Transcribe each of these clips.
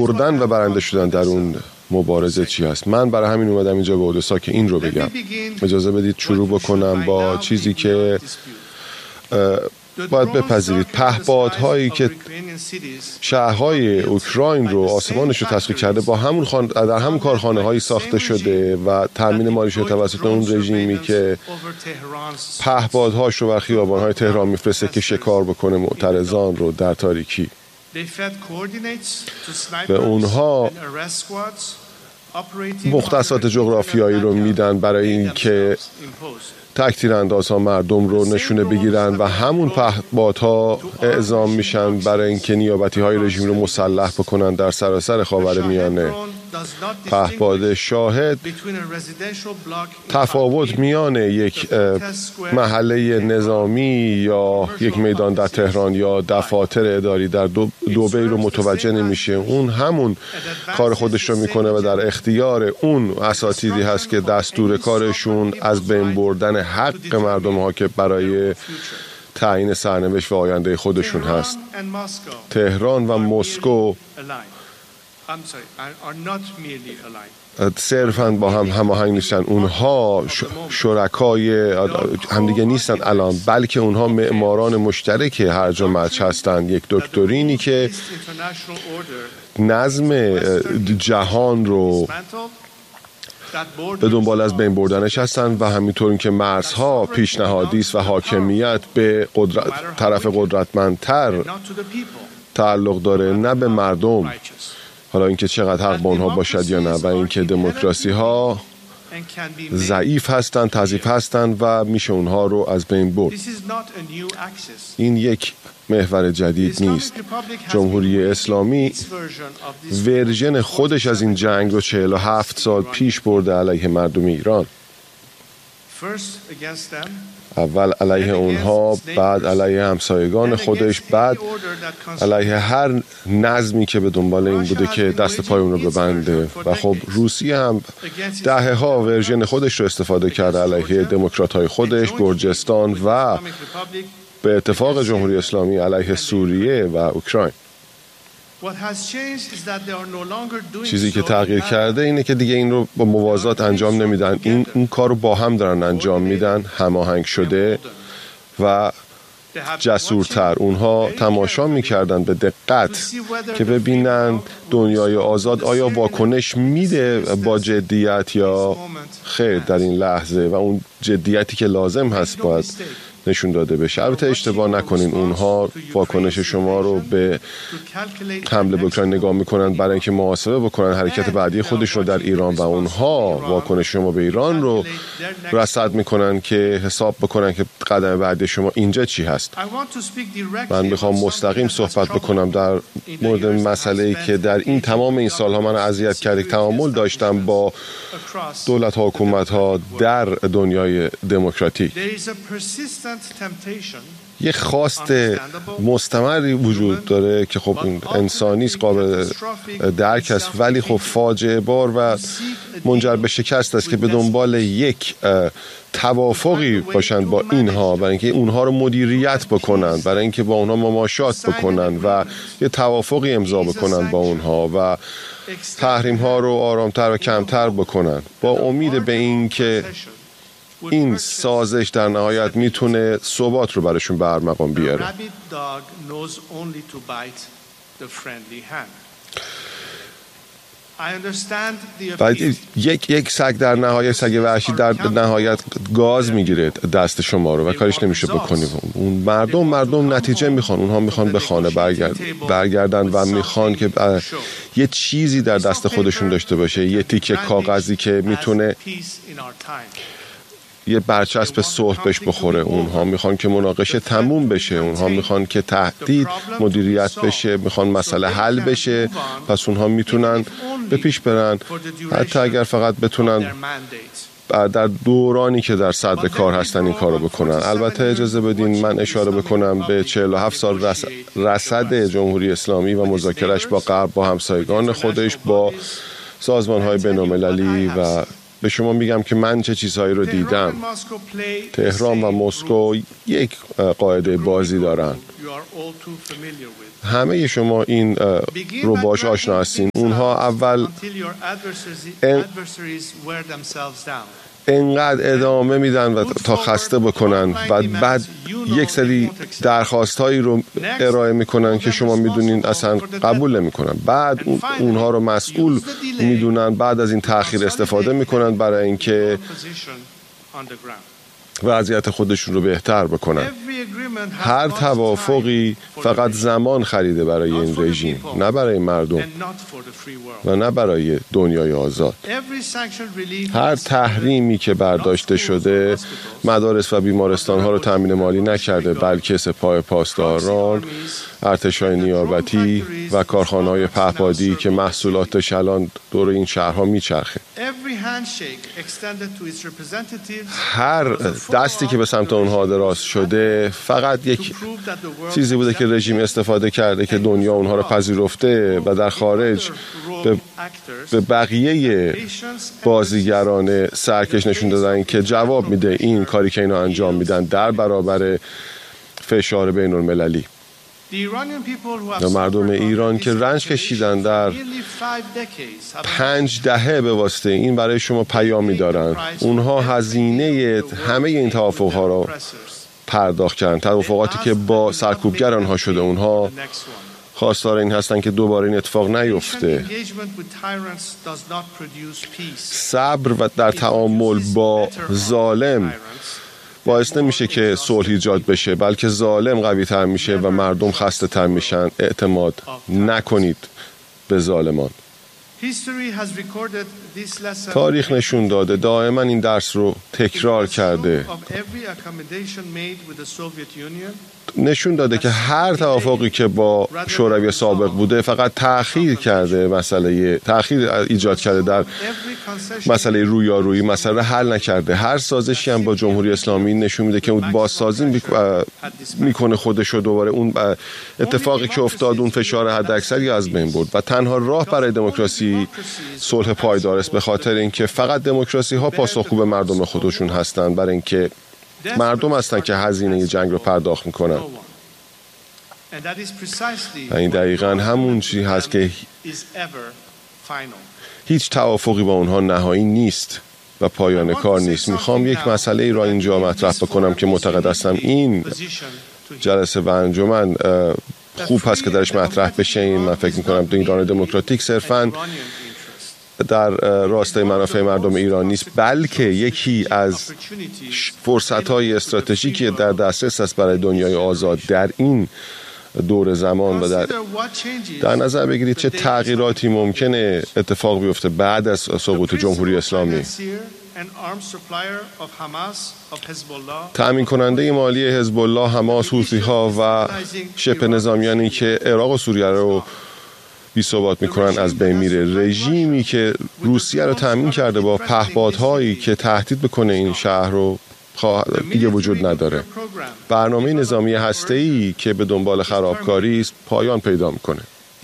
بردن و برنده شدن در اون مبارزه چی هست. من برای همین اومدم اینجا به اودسا که این رو بگم. اجازه بدید شروع بکنم با چیزی که باید بپذیرید. پهپادهایی که شهرهای اوکراین رو آسمانش رو تسخیر کرده در همون کارخانه هایی ساخته شده و تامین مالی شده توسط اون رژیمی که پهپادهاش رو بر خیابان‌های تهران میفرسته که شکار بکنه معترضان رو در تاریکی. به اونها مختصات جغرافیایی رو میدن برای اینکه تک تیراندازها مردم رو نشونه بگیرن و همون پهپادها اعزام میشن برای اینکه نیابتی‌های رژیم رو مسلح بکنن در سراسر خاورمیانه. پهپاد شاهد تفاوت میان یک محله نظامی یا یک میدان در تهران یا دفاتر اداری در دبی رو متوجه نمیشه. اون همون کار خودش رو میکنه و در اختیار اون اساتیدی هست که دستور کارشون از بین بردن حق مردم ها که برای تعیین سرنوشت و آینده خودشون هست. تهران و مسکو صرفاً با هم هماهنگ نیستن. اونها شرکای همدیگه نیستن الان، بلکه اونها معماران مشترک هرج و مرج هستن. یک دکترینی که نظم جهان رو به دنبال از بین بردنش هستن و همینطور که مرزها پیشنهادی است و حاکمیت به طرف قدرتمندتر تعلق داره، نه به مردم. حالا اینکه چقدر حق با اونها باشد یا نه، و اینکه دموکراسی ها ضعیف هستن، تضعیف هستن و میشه اونها رو از بین برد. این یک محور جدید نیست. جمهوری اسلامی ورژن خودش از این جنگ رو 47 سال پیش برده علیه مردم ایران. اول علیه اونها، بعد علیه همسایگان خودش، بعد علیه هر نظمی که به دنبال این بوده که دست پای اون رو ببنده. و خب روسیه هم دهه‌ها ورژن خودش رو استفاده کرده علیه دموکرات‌های خودش، گرجستان و به اتفاق جمهوری اسلامی علیه سوریه و اوکراین. چیزی که تغییر کرده اینه که دیگه این رو با موازات انجام نمیدن. این کار رو با هم دارن انجام میدن، هماهنگ شده و جسورتر. اونها تماشا میکردن به دقت که ببینن دنیای آزاد آیا واکنش میده با جدیت یا خیر در این لحظه، و اون جدیتی که لازم هست باید نشون داده بشه. البته اشتباه نکنین، اونها واکنش شما رو به حمله به اوکراین نگاه میکنن برای اینکه محاسبه بکنن حرکت بعدی خودش رو در ایران، و اونها واکنش شما به ایران رو رصد میکنن که حساب بکنن که قدم بعدی شما اینجا چی هست. من میخوام مستقیم صحبت بکنم در مورد مسئله‌ای که در این تمام این سالها من اذیت کرده، تعامل داشتم با دولت ها و حکومت ها در دنیای دموکراتیک. یه خواست مستمری وجود داره که خب این انسانی است، قابل درک است، ولی خب فاجعه بار و منجر به شکست است که به دنبال یک توافقی باشند با اینها، برای اینکه اونها رو مدیریت بکنن، برای اینکه با اونها مماشات بکنن و یه توافقی امضا بکنن با اونها و تحریم ها رو آرامتر و کمتر بکنن، با امید به اینکه این سازش در نهایت میتونه ثبات رو براشون به ارمغان بیاره. بعد یک سگ در نهایت، سگ وحشی در نهایت گاز میگیره دست شما رو و کارش نمیشه بکنی. اون مردم نتیجه میخوان، اونها میخوان به خانه برگردن و میخوان که یه چیزی در دست خودشون داشته باشه، یه تیکه کاغذی که میتونه یه برچسب صلح بهش بخوره. اونها میخوان که مناقشه تموم بشه، اونها میخوان که تهدید مدیریت بشه، میخوان مسئله حل بشه، پس اونها میتونن به پیش برن، حتی اگر فقط بتونن در دورانی که در صدر کار هستن این کارو بکنن. البته اجازه بدین من اشاره بکنم به 47 سال رصد جمهوری اسلامی و مذاکرهش با غرب، با همسایگان خودش، با سازمان‌های بین‌المللی و به شما میگم که من چه چیزهایی رو دیدم. تهران و مسکو یک قاعده بازی دارن. همه شما این رو باش آشنا هستین. اونها اول انقدر ادامه میدن و تا خسته بکنن و بعد یک سری درخواستهایی رو ارائه میکنن که شما میدونین اصلا قبول نمیکنن. بعد اونها رو مسئول میدونن، بعد از این تأخیر استفاده میکنن برای اینکه وضعیت خودشون رو بهتر بکنن. هر توافقی فقط زمان خریده برای این رژیم، نه برای مردم و نه برای دنیای آزاد. هر تحریمی که برداشته شده مدارس و بیمارستان‌ها رو تامین مالی نکرده، بلکه سپاه پاسداران، ارتش‌های نیابتی و کارخانه‌های پهپادی که محصولاتش الان دور این شهرها میچرخه. هر دستی که به سمت اونها دراز شده فقط یک چیزی بوده که رژیم استفاده کرده که دنیا اونها رو پذیرفته و در خارج به بقیه بازیگران سرکش نشون دادن که جواب میده این کاری که اینا انجام میدن در برابر فشار بین المللی. و مردم ایران که رنج کشیدن در 5 دهه به واسطه این برای شما پیامی دارن. اونها هزینه همه این توافقها رو پرداخت کردن، توافقاتی که با سرکوبگر آنها شده. اونها خواستار این هستن که دوباره این اتفاق نیفته. صبر و در تعامل با ظالم باعث نمیشه که صلح ایجاد بشه، بلکه ظالم قوی تر میشه و مردم خسته تر میشن. اعتماد نکنید به ظالمان. تاریخ نشون داده، دائما این درس رو تکرار کرده، نشون داده که هر توافقی که با شوروی سابق بوده فقط تأخیر ایجاد کرده در مسئله رویارویی، مسئله حل نکرده. هر سازشی هم با جمهوری اسلامی نشون میده که بازسازی میکنه خودشو دوباره. اون اتفاقی که افتاد، اون فشار حداکثری از بین برد و تنها راه برای دموکراسی صلح پایدار است، به خاطر اینکه فقط دموکراسی ها پاسخگو به مردم خودشون هستن، برای اینکه مردم هستن که هزینه جنگ رو پرداخت میکنن. و این دقیقاً همون چیزی هست که هیچ توافقی با اونها نهایی نیست و پایان کار نیست. میخوام یک مسئله ای را اینجا مطرح بکنم که معتقد هستم این جلسه و انجمن خوب هست که درش مطرح بشه. من فکر میکنم ایران دموکراتیک صرفاً در راستای منافع مردم ایران نیست، بلکه یکی از فرصت‌های استراتژیکی در دسترس است برای دنیای آزاد در این دور زمان. و در نظر بگیرید چه تغییراتی ممکنه اتفاق بیفته بعد از سقوط جمهوری اسلامی. تأمین کننده مالی حزب الله، حماس، حوثی‌ها و شبه نظامیانی که عراق و سوریه رو بی‌ثبات میکنن از بین میره. رژیمی که روسیه رو تامین کرده با پهپادهایی که تهدید بکنه این شهر رو دیگه وجود نداره. برنامه نظامی هسته‌ای که به دنبال خرابکاری است پایان پیدا میکنه.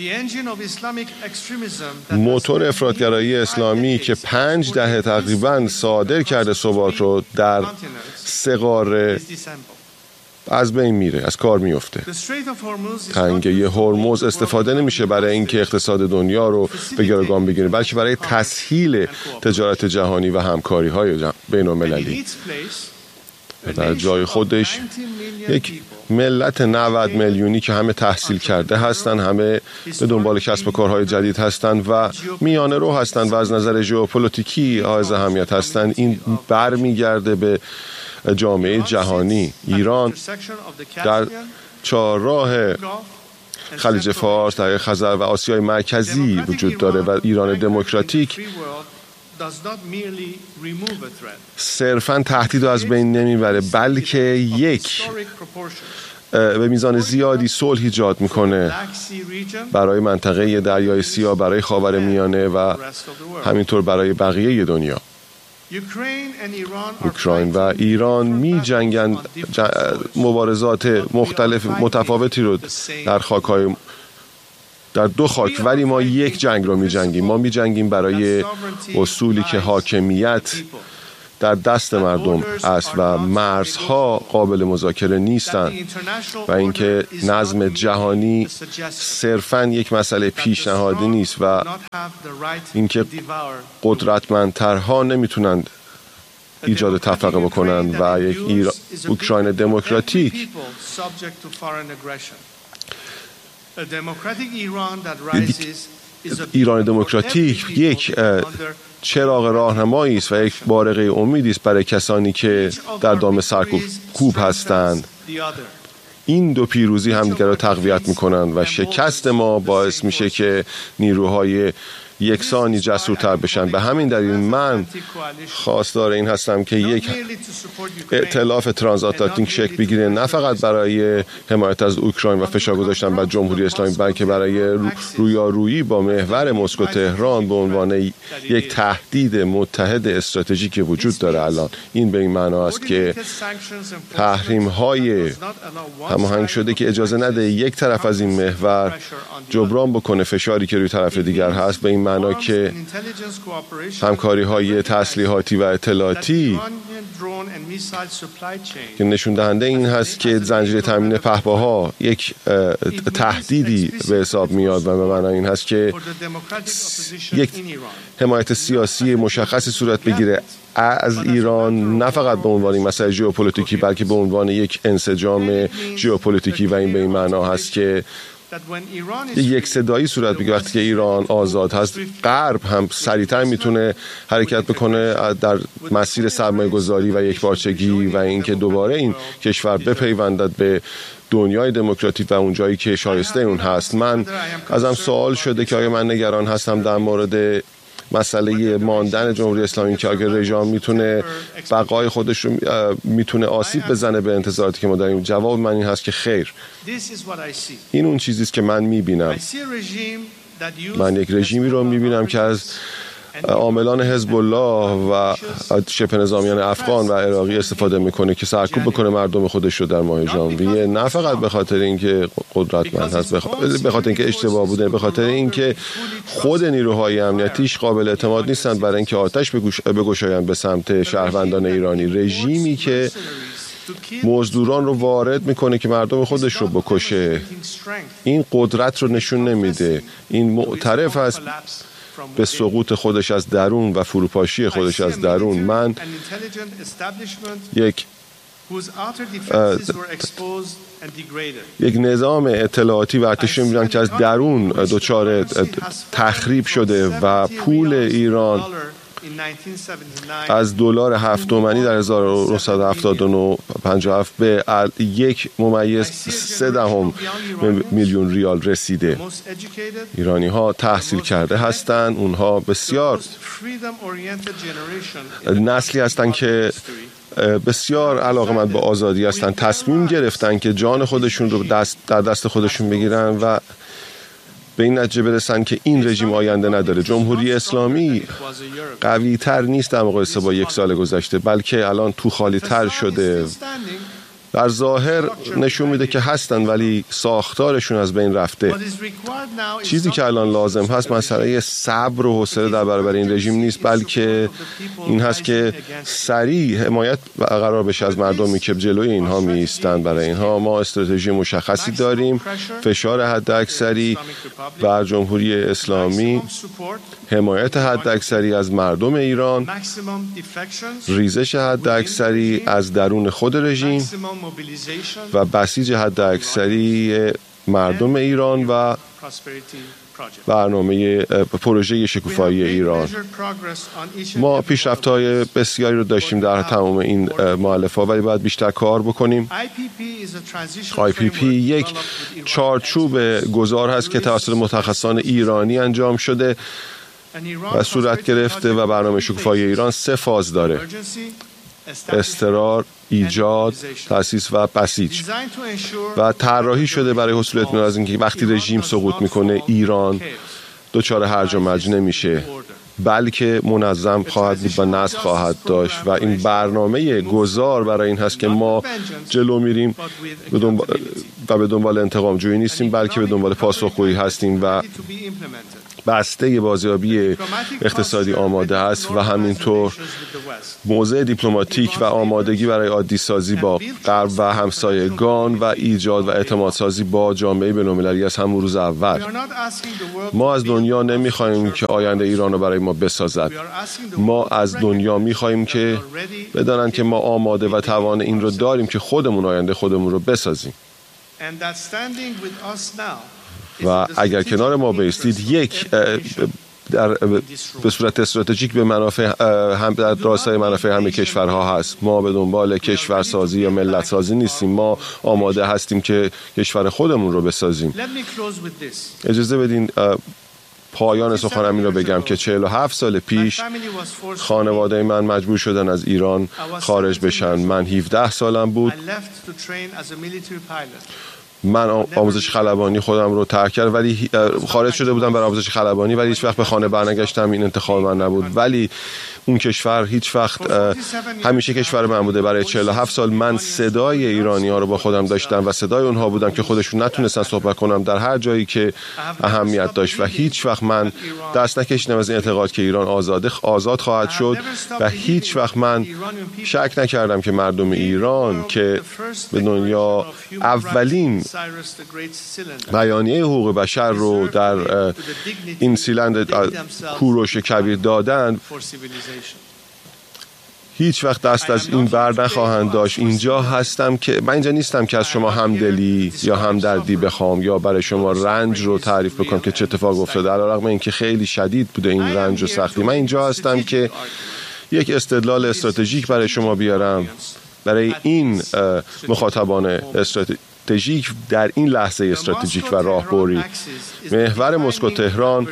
موتور افراطگرایی اسلامی که 5 دهه تقریباً صادر کرده ثبات رو در 3 قاره از بین میره، از کار میفته. تنگه هرمز استفاده نمیشه برای اینکه اقتصاد دنیا رو به گروگان بگیره، بلکه برای تسهیل تجارت جهانی و همکاری‌های بین المللی. در جای خودش یک ملت 90 میلیونی که همه تحصیل کرده هستن، همه به دنبال کسب و کارهای جدید هستن و میانه رو هستن و از نظر ژئوپلیتیکی حائز اهمیت هستن. این برمیگرده به جامعه جهانی. ایران در چهارراه خلیج فارس، دریای خزر و آسیای مرکزی وجود داره و ایران دموکراتیک صرفاً تهدید رو از بین نمیبره، بلکه یک به میزان زیادی صلح ایجاد میکنه برای منطقه دریای سیاه، برای خاورمیانه و همینطور برای بقیه دنیا. اوکراین و ایران می جنگن مبارزات مختلفاتی رو در در دو خاک، ولی ما یک جنگ رو می‌جنگیم. ما می‌جنگیم برای اصولی که حاکمیت در دست مردم است و مرزها قابل مذاکره نیستند و اینکه نظم جهانی صرفاً یک مسئله پیشنهادی نیست و اینکه قدرتمندترها نمیتونند ایجاد تفرقه بکنند و یک اوکراین دموکراتیک ایران دموکراتیک یک چراغ راهنمایی است و یک بارقه امیدی است برای کسانی که در دام سرکوب هستند. این دو پیروزی همدیگر را تقویت می‌کنند و شکست ما باعث میشه که نیروهای یکسانی جسورتر بشن. به همین دلیل من خواستار این هستم که یک ائتلاف ترانزاتلانتیک شکل بگیره، نه فقط برای حمایت از اوکراین و فشار گذاشتن بر جمهوری اسلامی، بلکه برای رویارویی با محور مسکو تهران به عنوان یک تهدید متحد استراتژیک وجود داره. الان این به این معنا است که تحریم‌های هماهنگ شده که اجازه نده یک طرف از این محور جبران بکنه فشاری که روی طرف دیگر هست، به این معنا که همکاری‌های تسلیحاتی و اطلاعاتی که نشون دهنده این هست که زنجیره تامین پهپادها یک تهدیدی به حساب میاد و به معنای این هست که یک حمایت سیاسی مشخصی صورت بگیره از ایران، نه فقط به عنوان مسئله ژئوپلیتیکی بلکه به عنوان یک انسجام ژئوپلیتیکی و این به این معنا هست که یک صدایی صورت بگیره. وقتی که ایران آزاد هست، غرب هم سریعتر میتونه حرکت بکنه در مسیر سرمایه گذاری و یکپارچگی و اینکه دوباره این کشور بپیوندد به دنیای دموکراتیک و اون جایی که شایسته اون هست. من ازم سوال شده که آیا من نگران هستم در مورد مسئله ماندن جمهوری اسلامی، که اگر رژیم میتونه بقای خودش رو میتونه آسیب بزنه به انتظاراتی که ما داریم. جواب من این هست که خیر، این اون چیزی است که من میبینم. من یک رژیمی رو میبینم که از عاملان حزب الله و شبه نظامیان افغان و عراقی استفاده میکنه که سرکوب بکنه مردم خودش رو در ماه ژانویه، نه فقط به خاطر اینکه قدرتمند هست، به خاطر اینکه اشتباه بوده، به خاطر اینکه خود نیروهای امنیتیش قابل اعتماد نیستند برای اینکه آتش بگشایند به سمت شهروندان ایرانی. رژیمی که مزدوران رو وارد میکنه که مردم خودش رو بکشه، این قدرت رو نشون نمیده. این معترف است به سقوط خودش از درون و فروپاشی خودش از درون. من یک نظام اطلاعاتی و ارتشی می‌بینم که از درون دچار تخریب شده و پول ایران از دلار 7 تومانی در 1979 به 1.3 میلیون ریال رسیده. ایرانی ها تحصیل کرده هستند، اونها بسیار نسلی هستند که بسیار علاقمند به آزادی هستند، تصمیم گرفتن که جان خودشون رو در دست خودشون بگیرن و به این نتیجه برسن که این رژیم آینده نداره. جمهوری اسلامی قوی تر نیست در مقایسه با یک سال گذشته، بلکه الان تو خالی تر شده. در ظاهر نشون میده که هستن ولی ساختارشون از بین رفته. چیزی که الان لازم هست مسئله صبر و حوصله در برابر این رژیم نیست، بلکه این هست که سریع حمایت قرار بشه از مردمی که جلوی اینها میایستن. برای اینها ما استراتژی مشخصی داریم، فشار حداکثری بر جمهوری اسلامی، حمایت حداکثری از مردم ایران، ریزش حداکثری از درون خود رژیم و بسیج حداکثری مردم ایران و برنامه پروژه شکوفایی ایران. ما پیشرفت‌های بسیاری رو داشتیم در تمام این مؤلفه‌ها ولی باید بیشتر کار بکنیم. IPP یک چارچوب گذار هست که توسط متخصصان ایرانی انجام شده و صورت گرفته و برنامه شکوفایی ایران 3 فاز داره: اضطرار، ایجاد، تأسیس و بسیج. و طراحی شده برای حصول اطمینان از اینکه وقتی رژیم سقوط میکنه ایران دچار هرج و مرج نمیشه، بلکه منظم خواهد بود و نظم خواهد داشت و این برنامه گذار برای این هست که ما جلو میریم و به دنبال انتقام جویی نیستیم، بلکه به دنبال پاسخگویی هستیم و بسته بازیابی اقتصادی آماده است و همینطور موضع دیپلماتیک و آمادگی برای عادی سازی با غرب و همسایگان و ایجاد و اعتماد سازی با جامعه بین‌المللی از همون روز اول. ما از دنیا نمیخوایم که آینده ایران رو برای ما بسازد. ما از دنیا میخوایم که بدانند که ما آماده و توان این رو داریم که خودمون آینده خودمون رو بسازیم. و اگر کنار ما بایستید، یک به صورت استراتژیک به منافع در راستای منافع همه کشورها هست. ما به دنبال کشورسازی یا ملت سازی نیستیم، ما آماده هستیم که کشور خودمون رو بسازیم. اجازه بدین پایان سخنم این رو بگم که 47 سال پیش خانواده من مجبور شدن از ایران خارج بشن. من 17 سالم بود. من آموزش خلبانی خودم رو ترک کردم، ولی خارج شده بودم برای آموزش خلبانی، ولی هیچ وقت به خانه برنگشتم. این انتخاب من نبود، ولی اون کشور هیچ وقت همیشه کشور من بوده. برای 47 سال من صدای ایرانی ها رو با خودم داشتم و صدای اونها بودم که خودشون نتونستن صحبت کنم در هر جایی که اهمیت داشت و هیچ وقت من دست نکشیدم از این اعتقاد که ایران آزاد خواهد شد و هیچ وقت من شک نکردم که مردم ایران که به دنیا اولین بیانیه حقوق بشر رو در این سیلند کوروش کبیر دادن، هیچ وقت دست از این بر نخواهند داشت. اینجا هستم که من اینجا نیستم که از شما همدلی یا همدردی بخوام یا برای شما رنج رو تعریف بکنم که چه اتفاق افتاده، علیرغم اینکه خیلی شدید بوده این رنج و سختی. من اینجا هستم که یک استدلال استراتژیک برای شما بیارم، برای این مخاطبان استراتژیک در این لحظه استراتژیک و راهبری. محور مسکو تهران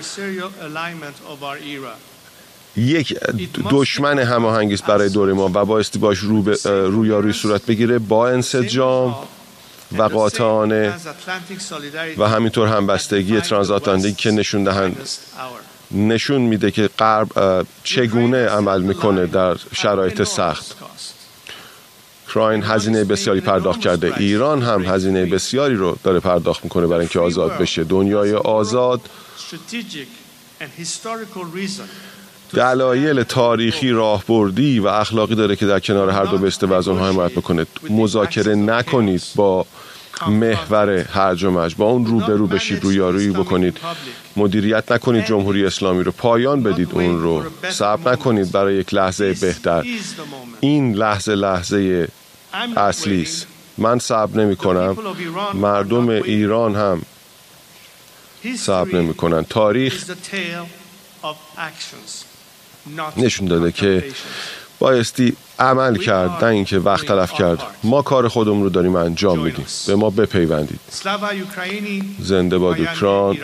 یک دشمن هماهنگی است برای دوره ما و بایستی باش رویارویی صورت بگیره با انسجام و قاطعانه و همینطور همبستگی ترانزاتلانتیکی که نشون میده که غرب چگونه عمل میکنه در شرایط سخت. اوکراین هزینه بسیاری پرداخت کرده، ایران هم هزینه بسیاری رو داره پرداخت میکنه برای اینکه آزاد بشه. دنیای آزاد دلایل تاریخی، راهبردی و اخلاقی داره که در کنار هر دو بسته و از اونها حمایت بکنه. مذاکره نکنید با محور هرج و مرج، با اون روبرو بشید، رویارویی بکنید. مدیریت نکنید جمهوری اسلامی رو، پایان بدید اون رو، صبر نکنید برای یک لحظه بهتر. این لحظه اصلی است. من صبر نمی کنم، مردم ایران هم صبر نمی کنن. تاریخ نشون داده که بایستی عمل کرد، نه اینکه وقت تلف کرد. ما کار خودمون رو داریم انجام میدیم، به ما بپیوندید. زنده باد اوکراین.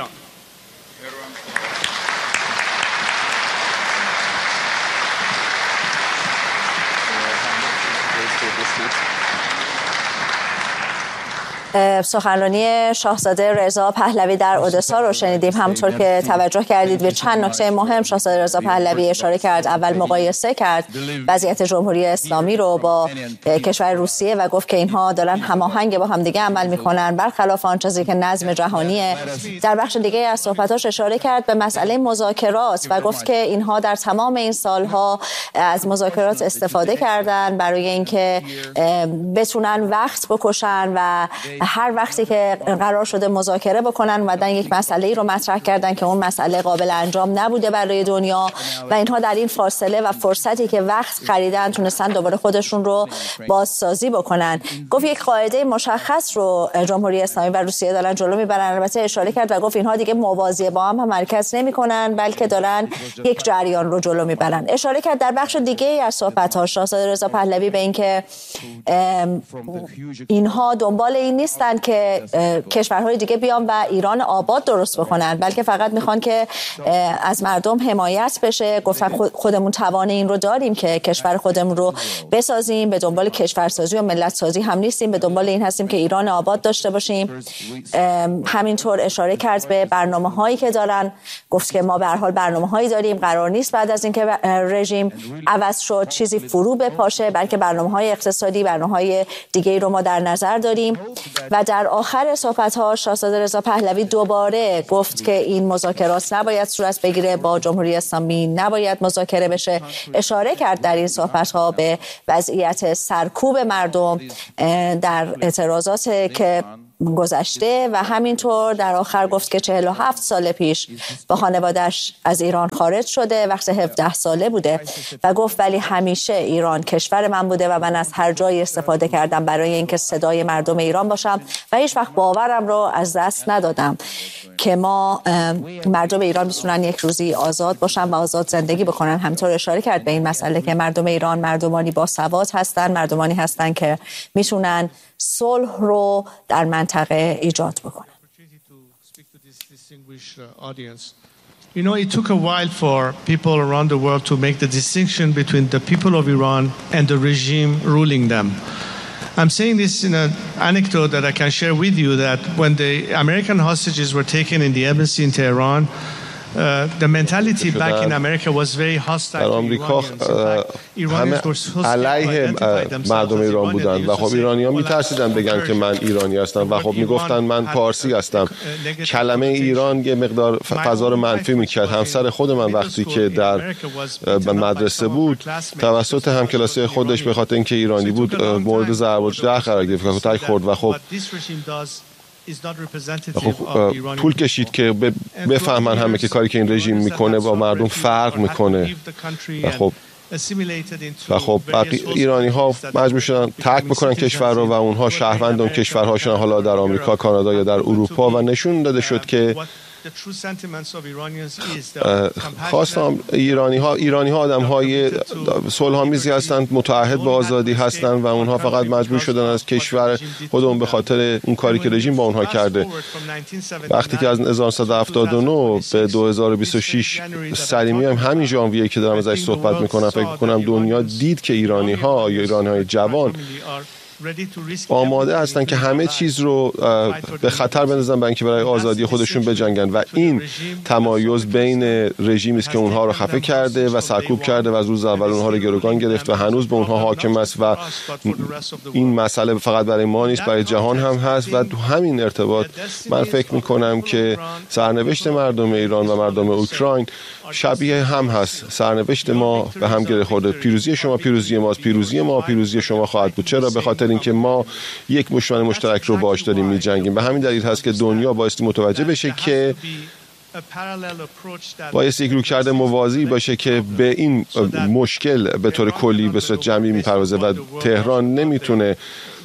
سخنرانی شاهزاده رضا پهلوی در اودسا رو شنیدیم. همونطور که توجه کردید به چند نکته مهم شاهزاده رضا پهلوی اشاره کرد. اول مقایسه کرد وضعیت جمهوری اسلامی رو با کشور روسیه و گفت که اینها دارن هماهنگ با همدیگه عمل میکنن برخلاف آن چیزی که نظم جهانیه. در بخش دیگه از صحبتاش اشاره کرد به مسئله مذاکرات و گفت که اینها در تمام این سالها از مذاکرات استفاده کردن برای اینکه بتونن وقت بکشن و هر وقتی که قرار شده مذاکره بکنن اومدن یک مسئله‌ای رو مطرح کردن که اون مسئله قابل انجام نبوده برای دنیا و اینها در این فاصله و فرصتی که وقت خریدن تونستن دوباره خودشون رو بازسازی بکنن. گفت یک قاعده مشخص رو جمهوری اسلامی و روسیه دارن جلو میبرن. البته اشاره کرد و گفت اینها دیگه موازی با هم حرکت نمی‌کنن بلکه دارن یک جریان رو جلو میبرن. اشاره کرد در بخش دیگه از صحبت‌ها شاهزاده رضا پهلوی به اینکه اینها دنبال این نیست نیستن که کشورهای دیگه بیان و ایران آباد درست بکنن، بلکه فقط میخوان که از مردم حمایت بشه. گفتن خودمون توان این رو داریم که کشور خودمون رو بسازیم، به دنبال کشورسازی و ملت سازی هم نیستیم، به دنبال این هستیم که ایران آباد داشته باشیم. همینطور اشاره کرد به برنامه‌هایی که دارن، گفت که ما به هر حال برنامه‌هایی داریم، قرار نیست بعد از اینکه رژیم عوض شد چیزی فرو بپاشه، بلکه برنامه‌های اقتصادی، برنامه‌های دیگه‌ای رو ما در نظر داریم. و در آخر صحبت‌ها شاهزاده رضا پهلوی دوباره گفت که این مذاکرات نباید صورت بگیره، با جمهوری اسلامی نباید مذاکره بشه. اشاره کرد در این صحبت‌ها به وضعیت سرکوب مردم در اعتراضات که گذشته و همینطور در آخر گفت که 47 سال پیش با خانواده‌اش از ایران خارج شده، وقت 17 ساله بوده و گفت ولی همیشه ایران کشور من بوده و من از هر جایی استفاده کردم برای اینکه صدای مردم ایران باشم و هیچ وقت باورم رو از دست ندادم که ما مردم ایران میتونن یک روزی آزاد باشن و آزاد زندگی بکنن. همینطور اشاره کرد به این مسئله که مردم ایران مردمانی با سواد هستن، مردمانی هستن که میتونن صلح رو در منطقه ایجاد بکنن. You know, it took a while for people around the world to make the distinction between the people of Iran and the regime ruling them. I'm saying this in an anecdote that I can share with you, that when the American hostages were taken in the embassy in Tehran, the mentality back in America was very hostile. در آمریکا همه علیه مردم ایران بودن و خب ایرانی‌ها می‌ترسیدن بگن که من ایرانی هستم و خب میگفتن من پارسی هستم. کلمه ایران یه مقدار فضا رو منفی می‌کرد. همسر خود من وقتی که در مدرسه بود توسط همکلاسی خودش به خاطر اینکه ایرانی بود مورد ضرب الجرح قرار گرفت و کتک خورد و خب طول کشید که بفهمن همه که کاری که این رژیم میکنه با مردم فرق میکنه و خب ایرانی ها مجبور شدن ترک بکنن کشور رو و اونها شهروند اون کشورهاشون، حالا در آمریکا، کانادا یا در اروپا، و نشون داده شد که خواستم ایرانی ها آدم های صلح‌آمیزی هستند، متعهد به آزادی هستند و اونها فقط مجبور شدن از کشور خودمون به خاطر اون کاری که رژیم با اونها کرده. وقتی که از 1979 به 2026 سری میایم، همین ژانویه که دارم ازش صحبت میکنم، فکر کنم دنیا دید که ایرانی ها یا ایرانی های جوان آماده هستن که همه چیز رو به خطر بندازن برای اینکه برای آزادی خودشون بجنگن و این تمایز بین رژیمی است که اونها رو خفه کرده و سرکوب کرده و از روز اول اونها رو گروگان گرفت و هنوز به اونها حاکم است و این مسئله فقط برای ما نیست، برای جهان هم هست. و تو همین ارتباط من فکر میکنم که سرنوشت مردم ایران و مردم اوکراین شبیه هم هست. سرنوشت ما به هم گره خورده. پیروزی شما پیروزی ماست، پیروزی ما پیروزی شما خواهد بود. چرا؟ به خاطر اینکه ما یک دشمن مشترک رو باهاش داریم می‌جنگیم. به همین دلیل هست که دنیا بایستی متوجه بشه که بایستی یک رویکرد موازی باشه که به این مشکل به طور کلی به صورت جمعی میپردازه و تهران نمیتونه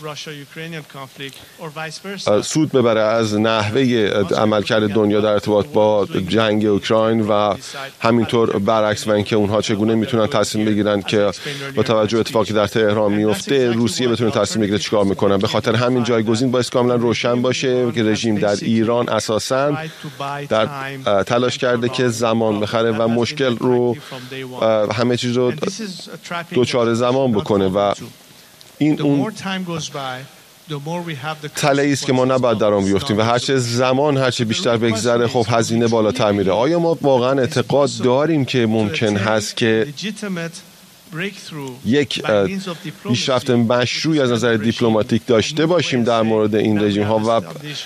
سود ببره از نحوه عملکرد دنیا در ارتباط با جنگ اوکراین و همینطور برعکس، و اینکه اونها چگونه میتونن تصمیم بگیرن که با توجه اتفاقی در تهران میفته روسیه بتونه تصمیم بگیره چیکار میکنن. به خاطر همین جایگزین باید کاملا روشن باشه که رژیم در ایران اساساً در تلاش کرده که زمان بخره و مشکل رو همه چیز رو دوچار زمان بکنه و این اون تله‌ای است که ما نباید در آن بیفتیم و هرچه زمان هرچه بیشتر بگذره خب هزینه بالاتر میره. آیا ما واقعا اعتقاد داریم که ممکن هست که یک پیشرفت مشروعی از نظر دیپلماتیک داشته باشیم در مورد این رژیم ها و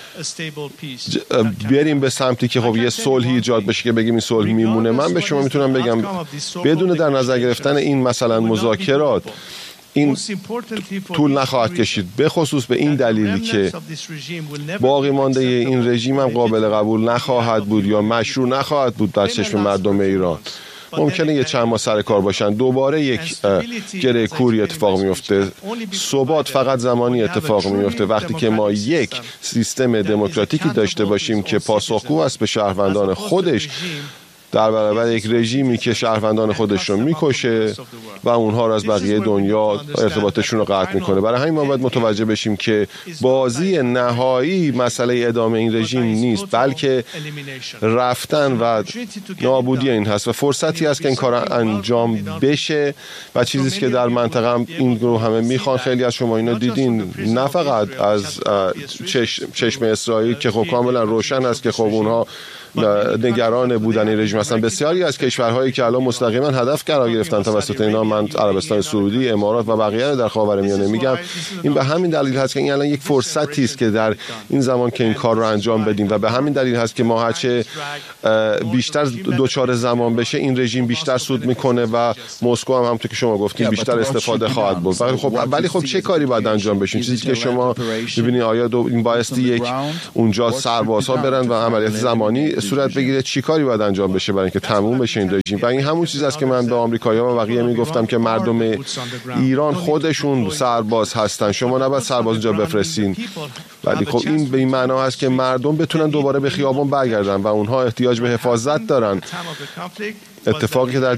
بریم به سمتی که خب یه صلحی ایجاد بشه که بگیم این صلح میمونه؟ من به شما میتونم بگم بدون در نظر گرفتن این مثلا مذاکرات این طول نخواهد کشید، به خصوص به این دلیلی که باقی مانده این رژیم هم قابل قبول نخواهد بود یا مشروع نخواهد بود در چشم مردم ایران. ممکنه یه چند ماه سر کار باشن، دوباره یک گره کوری اتفاق میفته. ثبات فقط زمانی اتفاق میفته وقتی که ما یک سیستم دموکراتیکی داشته باشیم که پاسخگو است به شهروندان خودش در برابر یک رژیمی که شهروندان خودش رو میکشه و اونها رو از بقیه دنیا ارتباطشون رو قطع میکنه. برای همین ما باید متوجه بشیم که بازی نهایی مسئله ادامه این رژیم نیست، بلکه رفتن و نابودی این هست و فرصتی است که این کار انجام بشه و چیزی که در منطقه این رو همه میخوان. خیلی از شما اینو دیدین، نه فقط از چشم اسرائیل که خب کاملا روشن است که خب اونها نگران بودن این رژیم هستن. بسیاری از کشورهایی که الان مستقیما هدف قرار گرفتن توسط اینا، من عربستان سعودی، امارات و بقیه در خاورمیانه میگم، این به همین دلیل هست که این الان یک فرصتی است که در این زمان که این کار رو انجام بدیم و به همین دلیل هست که ما هرچه بیشتر دوچار زمان بشه این رژیم بیشتر سود میکنه و مسکو هم همونطور که شما گفتید بیشتر استفاده خواهد بود. ولی خب چه کاری باید انجام بشه؟ چیزی که شما میبینید آیا این بایستی یک اونجا سربازها برن و عملیات زمانی صورت بگیره؟ چی کاری باید انجام بشه برای اینکه تموم بشه این رژیم؟ و این همون چیز است که من به آمریکایی‌ها و بقیه میگفتم که مردم ایران خودشون سرباز هستن، شما نباید سرباز اونجا بفرستین. ولی خب این به این معنا هست که مردم بتونن دوباره به خیابان برگردن و اونها احتیاج به حفاظت دارن. اتفاقی که در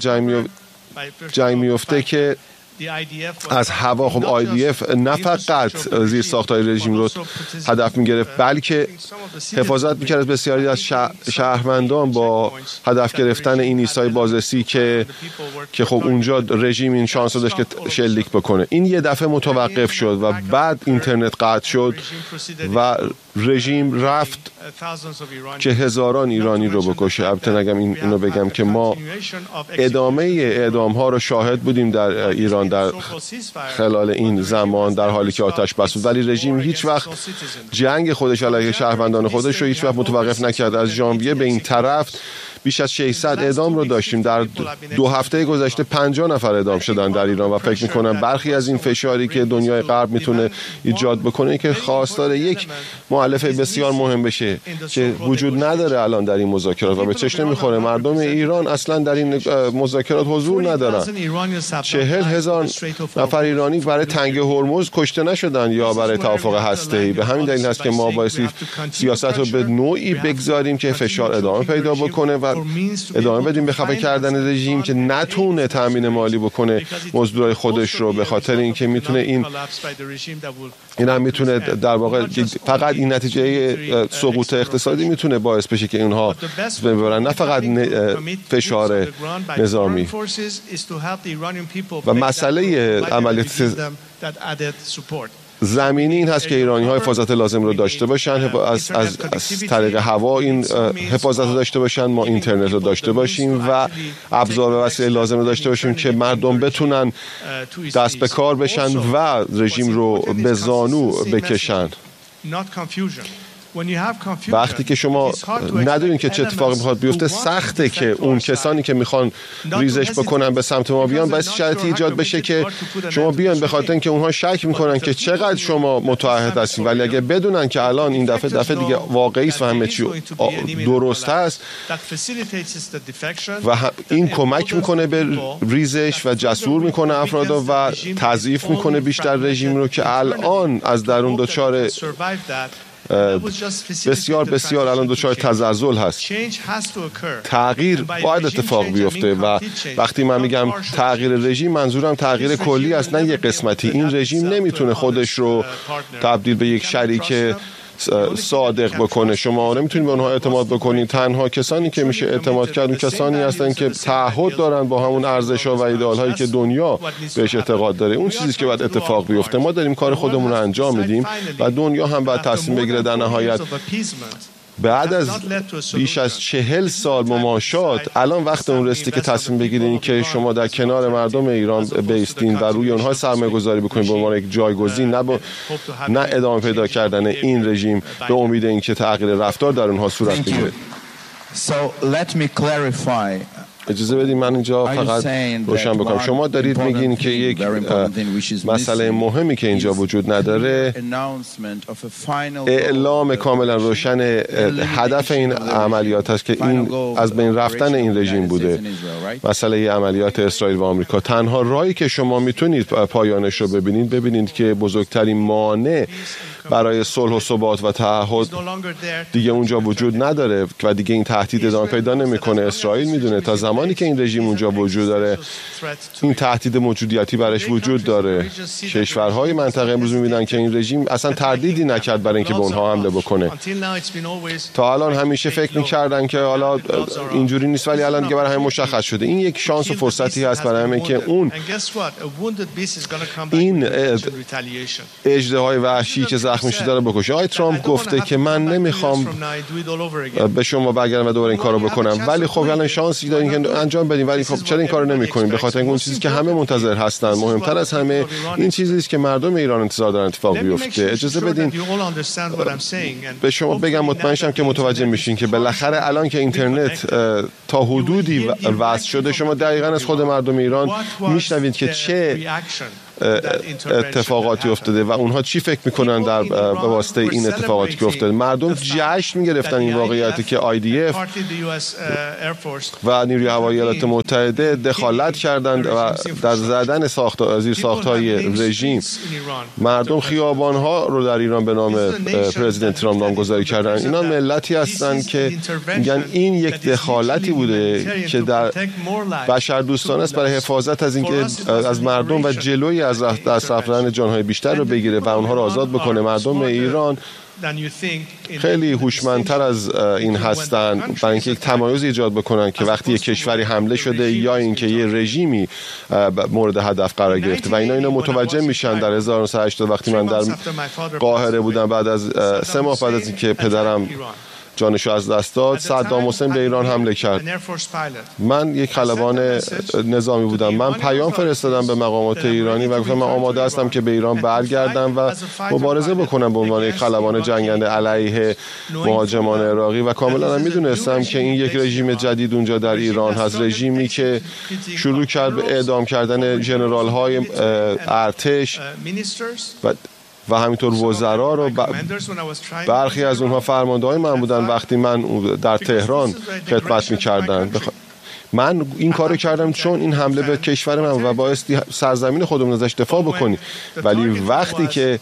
جنگ میفته که از هوا، خب IDF نه فقط زیر ساختای رژیم رو هدف میگرفت بلکه حفاظت میکرد از بسیاری از شهروندان با هدف گرفتن این ایستای بازرسی که خب اونجا رژیم این شانس داشت که شلیک بکنه. این یه دفعه متوقف شد و بعد اینترنت قطع شد و رژیم رفت که هزاران ایرانی رو بکشه. البته نگم اینو بگم که ما ادامه اعدام ها رو شاهد بودیم در ایران در خلال این زمان در حالی که آتش بس بود، ولی رژیم هیچ وقت جنگ خودش علیه شهروندان خودش رو هیچ وقت متوقف نکرد. از ژانویه به این طرف بیش از 600 اعدام رو داشتیم. در 2 هفته گذشته 50 نفر اعدام شدن در ایران و فکر میکنم برخی از این فشاری که دنیای غرب میتونه ایجاد بکنه که خواستار یک مؤلفه بسیار مهم بشه که وجود نداره الان در این مذاکرات و به چشم نمیخوره. مردم ایران اصلا در این مذاکرات حضور ندارن. 40,000 نفر ایرانی برای تنگ هرمز کشته نشدن یا برای توافق هسته‌ای. به همین دلیل هست که ما بایستی سیاست رو به نوعی بگذاریم که فشار ادامه پیدا بکنه و ادامه بدیم به خفه کردن رژیم که نتونه تامین مالی بکنه مزدورای خودش رو، به خاطر اینکه میتونه این هم میتونه در واقع فقط این نتیجه سقوط اقتصادی میتونه باعث بشه که اونها ببرن، نه فقط فشار نظامی. و مسئله عملیات زمینی این هست که ایرانی‌ها حفاظت لازم رو داشته باشن، از طریق هوا این حفاظت رو داشته باشن، ما اینترنت رو داشته باشیم و ابزار و وسایل لازم رو داشته باشیم که مردم بتونن دست به کار بشن و رژیم رو به زانو بکشن. وقتی که شما ندونین که چه اتفاقی میخواد بیفته، سخته که اون کسانی که میخوان ریزش بکنن به سمت ما بیان، باعث شرایطی ایجاد بشه که شما بیان، به خاطر اینکه اونها شک میکنن که چقدر شما متعهد هستین. ولی اگه بدونن که الان این دفعه دیگه واقعی است و همه چی درست هست و این کمک میکنه به ریزش و جسور میکنه افراد و تضعیف میکنه بیشتر رژیم رو که الان از درون دچار بسیار الان دچار تزلزل هست. تغییر باید اتفاق بیفته و وقتی من میگم تغییر رژیم منظورم تغییر کلی است، نه یک قسمتی. این رژیم نمیتونه خودش رو تبدیل به یک شریک صادق بکنه. شما نمیتونید به اونها اعتماد بکنید. تنها کسانی که میشه اعتماد کرد اون کسانی هستن که تعهد دارن با همون ارزش‌ها و ایدئال‌هایی که دنیا بهش اعتقاد داره. اون چیزی که باید اتفاق بیفته. ما داریم کار خودمون رو انجام میدیم و دنیا هم باید تصمیم بگیره در نهایت بعد از بیش از 40 سال مماشات الان وقت اون رسیده که تصمیم بگیرین که شما در کنار مردم ایران بیستین و روی اونها سرمایه گذاری بکنین به عنوان یک جایگزین، نه ادامه پیدا کردن این رژیم به امید اینکه تغییر رفتار در اونها صورت بگیره. اجازه بدید من اینجا فقط روشن بکنم. شما دارید میگین که یک مسئله مهمی که اینجا وجود نداره اعلام کاملا روشن هدف این عملیات است که این از بین رفتن این رژیم بوده. مسئله عملیات اسرائیل و آمریکا. تنها راهی که شما میتونید پایانش رو ببینید که بزرگترین مانع برای صلح و ثبات و تعهد دیگه اونجا وجود نداره و دیگه این تهدید ادامه پیدا نمیکنه. اسرائیل میدونه تا زمانی که این رژیم اونجا وجود داره این تهدید موجودیتی برش وجود داره. کشورهای منطقه امروز میبینن که این رژیم اصلا تردیدی نکرد برای اینکه به اونها حمله بکنه. تا الان همیشه فکر میکردن که حالا اینجوری نیست، ولی الان دیگه برای همه مشخص شده. این یک شانس و فرصتی هست برای همه که این اژدهای وحشی که زخمی شده رو بکشه. آقای ترامپ گفته که من نمیخوام به شما برگردم و دوباره این کارو بکنم، ولی خب الان شانسی دارین که انجام بدین، ولی خب چرا این کارو نمیکنین؟ به خاطر اون چیزی که همه منتظر هستن، مهمتر از همه این چیزی است که مردم ایران انتظار دارن اتفاق بیفته. اجازه بدین به شما بگم، مطمئن شم که متوجه میشین که بالاخره الان که اینترنت تا حدودی وصل شده، شما دقیقاً از خود مردم ایران میشنوید که چه اتفاقاتی افتاده و اونها چی فکر میکنن در به واسطه این اتفاقاتی که افتاده. مردم جشن میگرفتن این واقعیتی که IDF و نیروی هوایی ایالات متحده دخالت کردند و در زدن زیر ساختهای رژیم. مردم خیابانها رو در ایران به نام پرزیدنت ترامپ نامگذاری کردن. اینا ملتی هستن که میگن این یک دخالتی بوده که در بشردوستانه است برای حفاظت از اینکه از مردم و جلوی از دست رفتن جانهای بیشتر رو بگیره و اونها رو آزاد بکنه. مردم ایران خیلی هوشمندتر از این هستن برای اینکه یک تمایز ایجاد بکنن که وقتی یک کشوری حمله شده یا اینکه یه رژیمی مورد هدف قرار گرفته و اینا متوجه میشن. در 1980 وقتی من در قاهره بودم، بعد از 3 ماه بعد از اینکه پدرم جانشو از دست داد، صدام حسین به ایران حمله کرد. من یک خلبان نظامی بودم. من پیام فرستادم به مقامات ایرانی و گفتم من آماده هستم که به ایران برگردم و مبارزه بکنم به عنوان یک خلبان جنگنده علیه مهاجمان عراقی و کاملا میدونستم که این یک رژیم جدید اونجا در ایران هست، رژیمی که شروع کرد به اعدام کردن ژنرال‌های ارتش و همینطور وزرا رو. برخی از اونها فرمانده‌های من بودن وقتی من در تهران خدمت می‌کردن. من این کارو کردم چون این حمله به کشور من و بایستی سرزمین خودمون ازش دفاع بکنیم، ولی وقتی که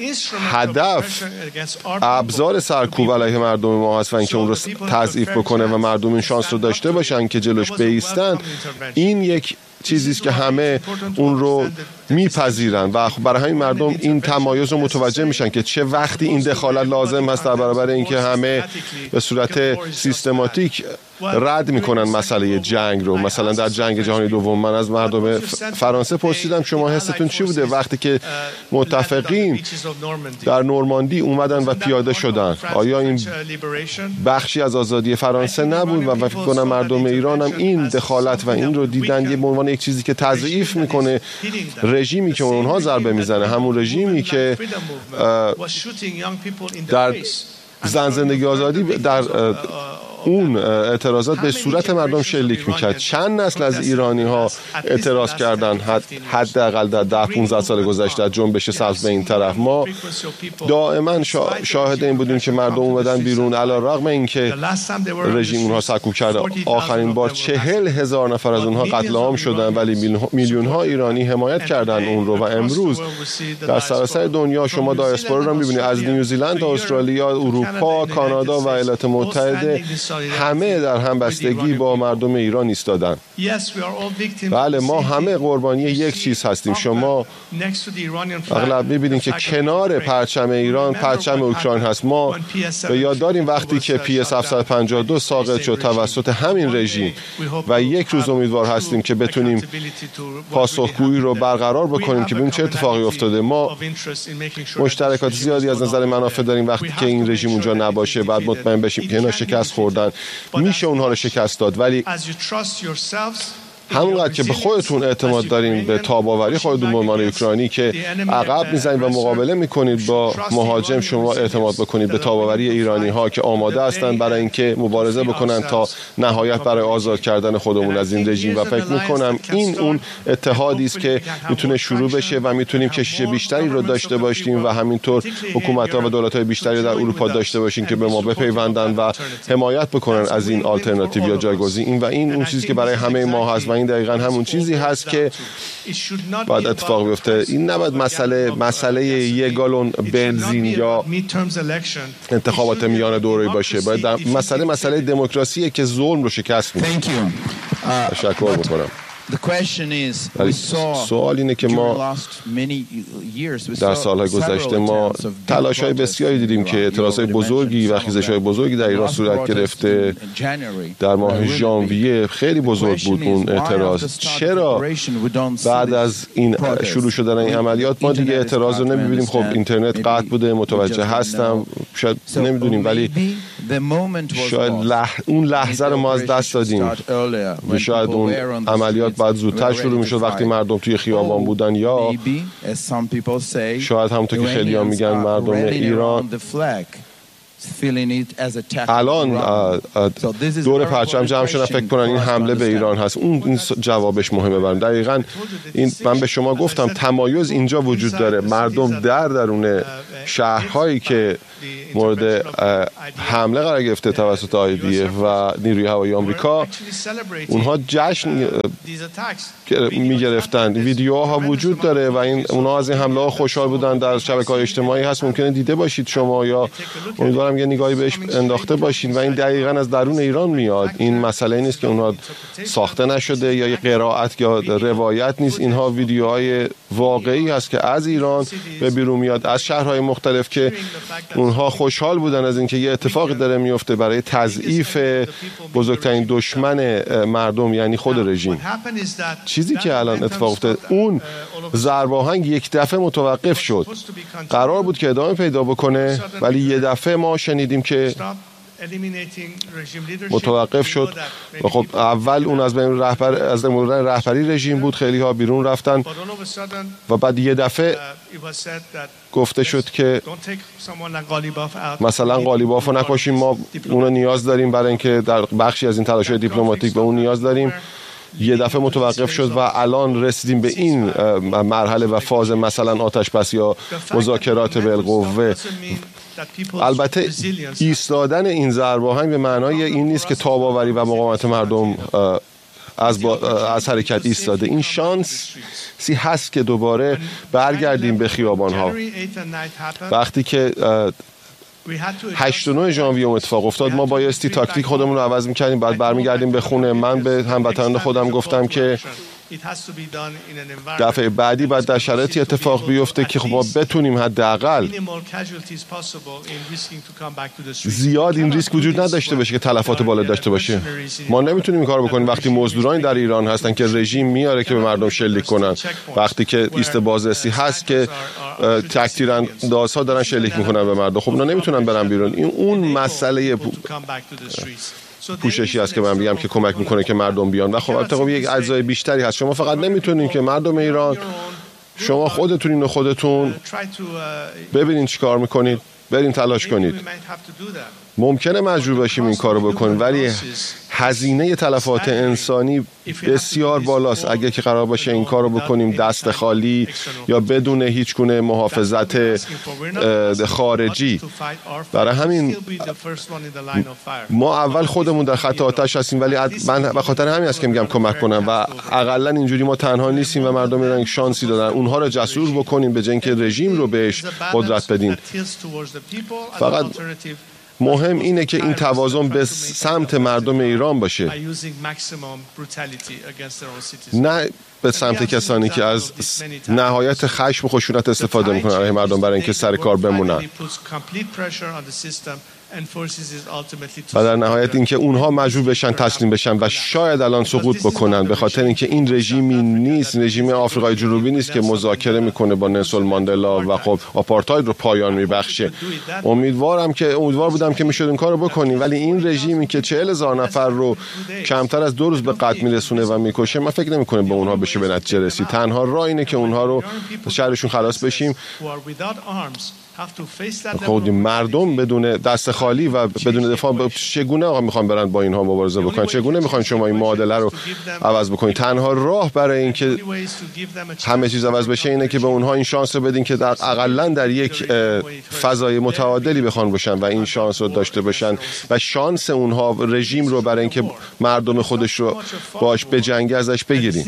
هدف ابزار سرکوب علیه مردم ما هست و اینکه اون رو تضعیف بکنه و مردم این شانس رو داشته باشن که جلوش بایستن، این یک چیزی است که همه اون رو میپذیرن و برای همین مردم این تمایز رو متوجه میشن که چه وقتی این دخالت لازم هست در برابر اینکه همه به صورت سیستماتیک رد میکنن مسئله جنگ رو. مثلا در جنگ جهانی دوم من از مردم فرانسه پرسیدم شما حستون چی بوده وقتی که متفقین در نورماندی اومدن و پیاده شدن؟ آیا این بخشی از آزادی فرانسه نبود؟ و فکر کنم مردم ایران هم این دخالت و این رو دیدن یه به عنوان یک چیزی که تضعیف میکنه رژیمی که اونها ضربه میزنه، همون رژیمی که در زن زندگی آزادی در اون اعتراضات به صورت مردم شلیک میکرد. چند نسل از ایرانی ها اعتراض کردن حداقل در 10-15 سال گذشته از جنبش سبز به این طرف. ما دائما شاهد این بودیم که مردم اومدن بیرون علی رغم اینکه رژیم اونها سرکوب کرده. آخرین بار 40,000 نفر از اونها قتل عام شدن، ولی میلیون ها ایرانی حمایت کردن اون رو و امروز در سراسر دنیا شما دایاسپورا رو میبینید، از نیوزیلند تا استرالیا، اروپا، کانادا و ایالات متحده، همه در همبستگی با مردم ایران ایستادن. بله، ما همه قربانی یک چیز هستیم. شما اغلب می‌بینید که کنار پرچم ایران پرچم اوکراین هست. ما به یاد داریم وقتی که PS-752 ساقط شد توسط همین رژیم و یک روز امیدوار هستیم که بتونیم پاسخگویی رو برقرار بکنیم که ببینیم چه اتفاقی افتاده. ما مشترکات زیادی از نظر منافع داریم وقتی که این رژیم اونجا نباشه، بعد مطمئن بشیم که اینا شکست خوردن. میشه اونها رو شکست داد، ولی همونقدر که به خودتون اعتماد دارین، به تاباوری خودتون به عنوان اوکراینی که عقب میزنید و مقابله میکنید با مهاجم، شما اعتماد بکنید به تاباوری ایرانی ها که آماده هستند برای اینکه مبارزه بکنن تا نهایت برای آزاد کردن خودمون از این رژیم. و فکر میکنم این اون اتحادی است که میتونه شروع بشه و میتونیم کشش بیشتری رو داشته باشیم و همینطور حکومت‌ها و دولت‌های بیشتری در اروپا داشته باشیم که به ما بپیوندن و حمایت بکنن از این آلترناتیو یا جایگزین. و این اون چیزی که برای همه ما هست. این دقیقاً همون چیزی هست که باید اتفاق بیفته. این نباید مسئله یک گالون بنزین یا انتخابات میان دوره‌ای باشه. باید مسئله دموکراسیه که ظلم رو شکست میده. تشکر میکنم. سوال اینه که ما در سالهای گذشته ما تلاش‌های بسیاری دیدیم که اعتراضهای بزرگی و خیزش‌های بزرگی در ایران صورت گرفته. در ماه ژانویه خیلی بزرگ بود اون اعتراض. چرا بعد از این شروع شدن این عملیات ما دیگه اعتراض رو نمی‌بینیم؟ خب اینترنت قطع بوده، متوجه هستم، شاید نمی‌دونیم، ولی شاید اون لحظه رو ما از دست دادیم و شاید اون عملیات بعد زودتر شروع میشد وقتی مردم توی خیابان بودن، یا شاید همونطور که خیلی ها میگن مردم ایران الان دور پرچم جمع شدن فکر کنن این حمله به ایران هست. این جوابش مهمه برام. دقیقاً من به شما گفتم تمایز اینجا وجود داره. مردم درون شهرهایی که مورد حمله قرار گرفته توسط IDF و نیروی هوایی آمریکا، اونها جشن میگرفتن. ویدیوها وجود داره و اونها از این حمله ها خوشحال بودن. در شبکه‌های اجتماعی هست، ممکنه دیده باشید شما، یا امیدوارم یه نگاهی بهش انداخته باشین. و این دقیقاً از درون ایران میاد. این مسئله نیست که اونها ساخته نشده یا یه قرائت یا روایت نیست. اینها ویدیوهای واقعی هست که از ایران به بیرون میاد، از شهرهای مختلف، که اونها خوشحال بودن از اینکه یه اتفاقی داره میفته برای تضعیف بزرگترین دشمن مردم، یعنی خود رژیم. چیزی که الان اتفاق افتاد، اون ضرب آهنگ یک دفعه متوقف شد. قرار بود که ادامه پیدا بکنه، ولی یه دفعه ما شنیدیم که متوقف شد. و خب اول اون از بین رهبری رژیم بود، خیلی ها بیرون رفتن و بعد یه دفعه گفته شد که مثلا قالیباف رو نکشیم، ما اونو نیاز داریم برای اینکه در بخشی از این تلاش‌های دیپلماتیک به اون نیاز داریم. یه دفعه متوقف شد و الان رسیدیم به این مرحله و فاز مثلا آتش‌بس یا مذاکرات بالقوه. البته ایستادن این ضرب آهنگ به معنای این نیست که تاب‌آوری و مقاومت مردم از حرکت ایستاده. این شانسی هست که دوباره برگردیم به خیابان‌ها. وقتی که 8 و 9 ژانویه اتفاق افتاد، ما بایستی تاکتیک خودمون رو عوض می‌کردیم، بعد برمیگردیم به خونه. من به هموطنان خودم گفتم که دفعه بعدی باید در شرایطی اتفاق بیفته که خب ما بتونیم حداقل زیاد این ریسک وجود نداشته باشه که تلفات بالا داشته باشه. ما نمیتونیم این کارو بکنیم وقتی مزدورانی در ایران هستن که رژیم میاره که به مردم شلیک کنن، وقتی که ایست بازرسی هست که تک‌تیراندازها دارن شلیک میکنن به مردم. خب اونا نمیتونن برن بیرون. این اون مسئله پوششی است که من میگم که کمک میکنه که مردم بیان. و خب البته یک اجزای بیشتری هست. شما فقط نمیتونین که مردم ایران، شما خودتونین و خودتون ببینین چی کار میکنید، برین تلاش کنید. ممکنه مجبور باشیم این کارو بکنیم، ولی هزینه تلفات انسانی بسیار بالاست اگه که قرار باشه این کارو بکنیم دست خالی یا بدون هیچ گونه محافظت خارجی. برای همین ما اول خودمون در خط آتش هستیم، ولی من به خاطر همین است که میگم کمک کنم و اقلا اینجوری ما تنها نیستیم و مردم ایران شانسی دادن. اونها رو جسور بکنیم به جای اینکه رژیم رو بهش قدرت بدین. فقط مهم اینه که این توازن به سمت مردم ایران باشه، نه به سمت کسانی که از نهایت خشم و خشونت استفاده میکنن علیه مردم برای اینکه سر کار بمونن. و در نهایت اینکه اونها مجبور بشن تسلیم بشن و شاید الان سقوط بکنن، به خاطر اینکه این رژیمی نیست، رژیم آفریقای جنوبی نیست که مذاکره میکنه با نلسون ماندلا و خب آپارتاید رو پایان میبخشه. امیدوار بودم که میشد این کارو بکنیم، ولی این رژیمی که 40,000 نفر رو کمتر از 2 روز به قتل میرسونه و میکشه، من فکر نمیکنم به اونها بشه به نتیجه رسید. تنها راه اینه که اونها رو شهرشون خلاص بشیم خود مردم بدون دست خالی و بدون دفاع چگونه آقا میخوان برن با اینها مبارزه بکنن؟ چگونه میخوان شما این معادله رو عوض بکنید؟ تنها راه برای اینکه همه چیز عوض بشه اینه که به اونها این شانس رو بدین که حداقل در یک فضای متعادلی بخوان باشن و این شانس رو داشته باشن و شانس اونها رژیم رو برای اینکه مردم خودش رو باش به جنگ ازش بگیریم.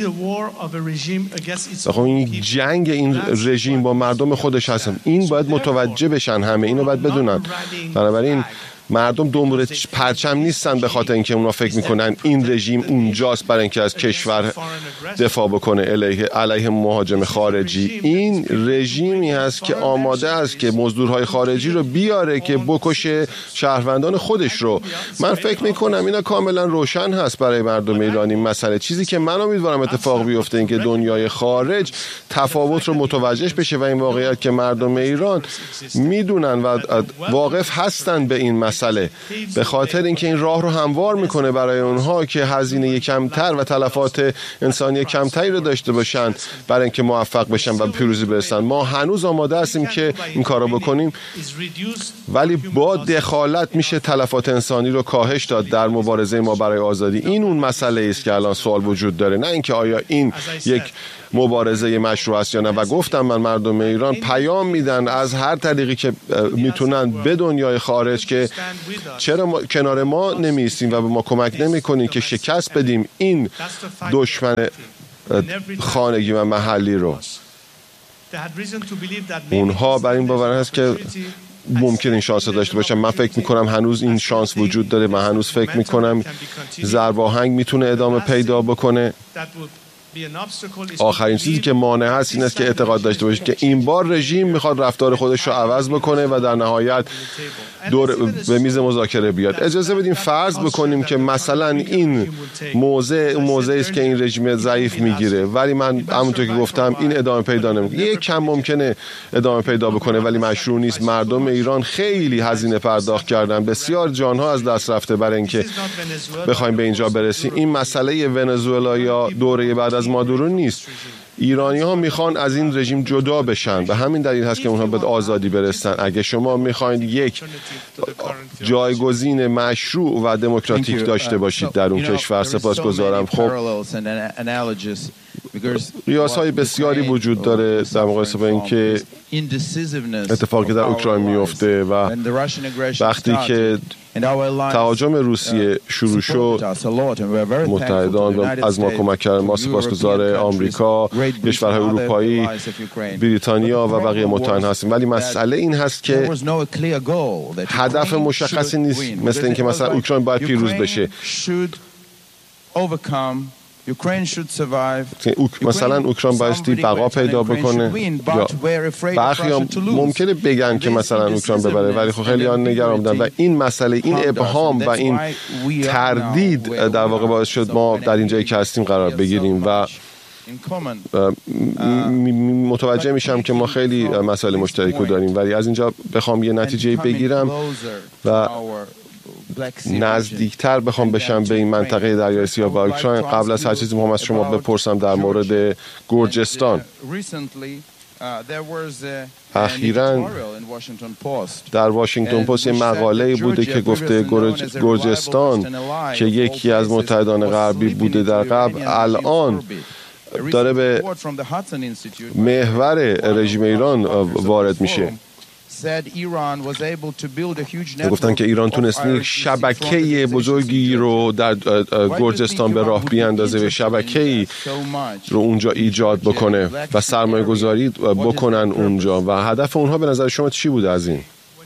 این جنگ این رژیم با مردم خودش هستن. این باید متوجه بشن، همه اینو باید بدونن. بنابراین مردم دنبال پرچم نیستن به خاطر اینکه اونا فکر میکنن این رژیم اونجاست برای اینکه از کشور دفاع بکنه علیه مهاجم خارجی. این رژیمی هست که آماده است که مزدورهای خارجی رو بیاره که بکشه شهروندان خودش رو. من فکر میکنم اینا کاملا روشن هست برای مردم ایرانی. مسئله چیزی که من امیدوارم اتفاق بیفته این که دنیای خارج تفاوت رو متوجه بشه و این واقعیت که مردم ایران میدونن و واقف هستن به این مسئله، به خاطر اینکه این راه رو هموار میکنه برای اونها که هزینه کمتر و تلفات انسانی کمتری رو داشته باشن برای اینکه موفق بشن و پیروزی برسن. ما هنوز آماده هستیم که این کارو بکنیم، ولی با دخالت میشه تلفات انسانی رو کاهش داد در مبارزه ما برای آزادی. این اون مسئله است که الان سوال وجود داره، نه اینکه آیا این یک مبارزه مشروع است یا نه. و گفتم من مردم ایران پیام میدن از هر طریقی که میتونن به دنیای خارج که چرا کنار ما نمیستیم و به ما کمک نمیکنین که شکست بدیم این دشمن خانگی و محلی رو. اونها بر این باور هست که ممکن این شانس داشته باشم. من فکر میکنم هنوز این شانس وجود داره. من هنوز فکر میکنم ضرب آهنگ میتونه ادامه پیدا بکنه. آخرین چیزی که مانع هست این است که اعتقاد داشته باشید که این بار رژیم میخواد رفتار خودش رو عوض بکنه و در نهایت دور به میز مذاکره بیاد. اجازه بدیم فرض بکنیم که مثلا این موضع است که این رژیم ضعیف میگیره، ولی من همونطور که گفتم این ادامه پیدا نمیکنه. یک کم ممکنه ادامه پیدا بکنه ولی مشروع نیست. مردم ایران خیلی هزینه پرداخت کردن، بسیار جانها از دست رفته برای اینکه بخوایم به اینجا برسیم. این مسئله ونزوئلا یا دوره بعد از مادورو نیست. ایرانی ها میخوان از این رژیم جدا بشن، به همین دلیل هست که اونها به آزادی برسن. اگه شما میخواین یک جایگزین مشروع و دموکراتیک داشته باشید در اون کشور، سپاسگزارم. خب قیاس‌های بسیاری وجود داره در مقایسه با اینکه اتفاقی در اوکراین میفته و وقتی که تهاجم روسیه شروع شد متحدان از ما کمک کردن. ما سپاسگزار آمریکا، کشورهای اروپایی، بریتانیا و بقیه متحد هستیم. ولی مسئله این هست که هدف مشخصی نیست، مثل اینکه مثلا اوکراین باید پیروز بشه. مثلا اوکراین بایستی بقا پیدا بکنه، یا برخی هم ممکنه بگن که مثلا اوکراین ببره، ولی خب خیلی ها نگران بودن و این مسئله، این ابهام و این تردید در واقع باعث شد ما در اینجایی که هستیم قرار بگیریم و متوجه میشم که ما خیلی مسائل مشترک داریم، ولی از اینجا بخوام یه نتیجه بگیرم و نزدیکتر بخوام بشم به این منطقه دریای سیاه و اوکراین، قبل از هر چیزی میخوام از شما بپرسم در مورد گرجستان. اخیراً در واشنگتن پست مقاله بوده که گفته گرجستان که یکی از متحدان غربی بوده در قبل، الان داره به محور رژیم ایران وارد میشه. گفتن که ایران تونست یک شبکه بزرگی رو در گرجستان به راه بیاندازه و شبکه‌ای رو اونجا ایجاد بکنه و سرمایه گذاری بکنن اونجا. و هدف اونها به نظر شما چی بوده از این؟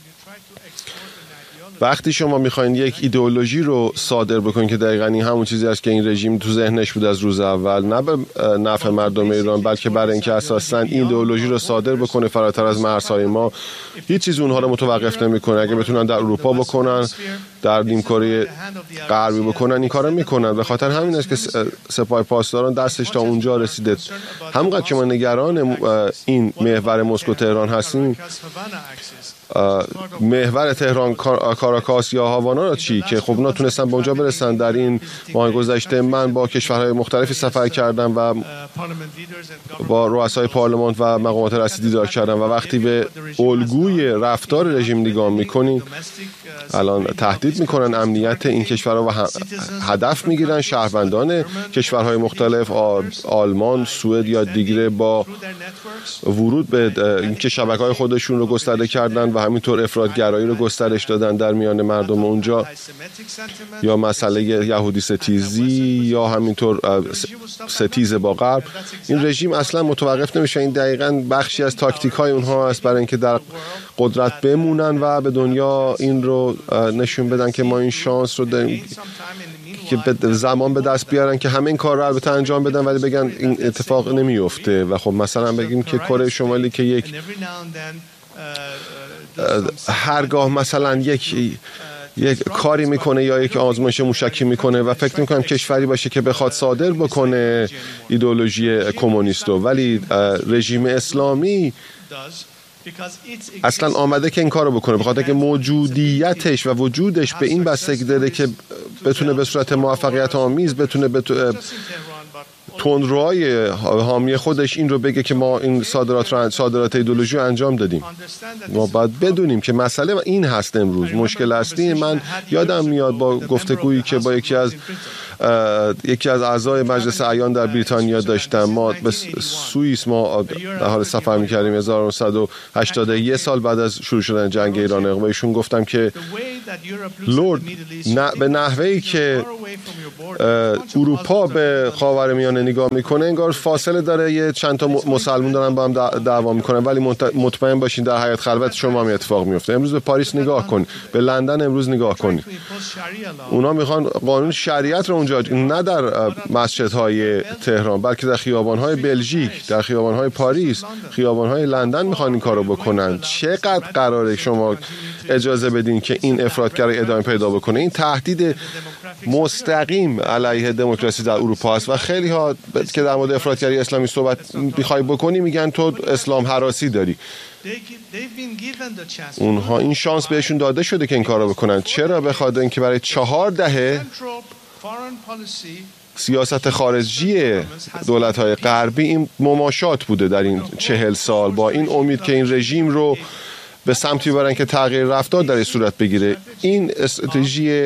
وقتی شما میخواین یک ایدئولوژی رو صادر بکنین که دقیقاً این همون چیزی است که این رژیم تو ذهنش بود از روز اول، نه به نفع مردم ایران بلکه برای اینکه اساساً این ایدئولوژی رو صادر بکنه فراتر از مرزهای ما، هیچ چیز اونها رو متوقف نمیکنه. اگه بتونن در اروپا بکنن، در نیمکره غربی بکنن، این کارو میکنن. به خاطر همین است که سپاه پاسداران دستش تا اونجا رسیده. همونقدر که ما نگران این محور مسکو تهران هستیم، محور تهران، کاراکاس یا هاوانا را چی که خب اونا تونستن به اونجا برسن. در این ماه گذشته من با کشورهای مختلفی سفر کردم و با رؤسای پارلمان و مقامات رسمی دیدار کردم و وقتی به الگوی رفتار رژیم نگاه میکنین، الان تهدید میکنن امنیت این کشورها و هدف میگیرن شهروندان کشورهای مختلف، آلمان، سوئد یا دیگه، با ورود به اینکه شبکه‌های خودشون رو گسترده کردن و همینطور افراط‌گرایی رو گسترش دادن در میان مردم اونجا، یا مسئله یهودی ستیزی یا همینطور ستیز با غرب. این رژیم اصلا متوقف نمیشه. این دقیقاً بخشی از تاکتیک‌های اونها است برای اینکه در قدرت بمونن و به دنیا این رو نشون بدن که ما این شانس رو داریم، که به زمان به دست بیارن که همه این کار رو البته انجام بدن ولی بگن این اتفاق نمیفته. و خب مثلا بگیم که کره شمالی که یک هرگاه مثلا یک کاری میکنه یا یک آزمایش موشکی میکنه و فکر میکنم کشوری باشه که بخواد صادر بکنه ایدئولوژی کمونیستو، ولی رژیم اسلامی اصلا آمده که این کارو بکنه، بخاطر که موجودیتش و وجودش به این بستگی داره که بتونه به صورت موفقیت آمیز بتونه تندروهای حامی خودش این رو بگه که ما این صادرات ایدئولوژی رو انجام دادیم. ما باید بدونیم که مسئله این هست امروز مشکل اصلی. من یادم میاد با گفتگویی که با یکی از اعضای مجلس اعیان در بریتانیا داشتم. ما به سوئیس ما در حال سفر می‌کردیم 1981 سال بعد از شروع شدن جنگ ایران و ایشون گفتم که لرد به نحوهی که اروپا به خاورمیانه نگاه میکنه انگار فاصله داره، یه چند تا مسلمان دارن با هم دعوا میکنن، ولی مطمئن باشین در حیات خلوت شما هم اتفاق میفته. امروز به پاریس نگاه کن، به لندن امروز نگاه کن، اونا میخوان قانون شریعت رو اونجا، نه در مسجدهای تهران بلکه در خیابانهای بلژیک، در خیابانهای پاریس، خیابانهای لندن میخوان این کارو بکنن. چقدر قراره شما اجازه بدین که این افراطگرایی ادامه پیدا بکنه؟ این تهدید مستقیم علیه دموکراسی در اروپا است و خیلی ها که در مورد افراطگری اسلامی صحبت میخوای بکنی میگن تو اسلام هراسی داری. اونها این شانس بهشون داده شده که این کارو بکنن. چرا؟ بخاطر اینکه برای 4 دهه سیاست خارجی دولت‌های غربی این مماشات بوده در این 40 سال، با این امید که این رژیم رو به سمتی ببرن که تغییر رفتار در صورت بگیره. این استراتژی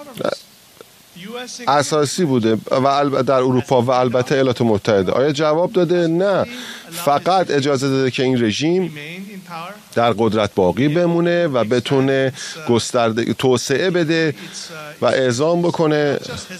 اساسی بوده و در اروپا و البته ایالات متحده. آیا جواب داده؟ نه، فقط اجازه داده که این رژیم در قدرت باقی بمونه و بتونه توسعه بده و اعزام بکنه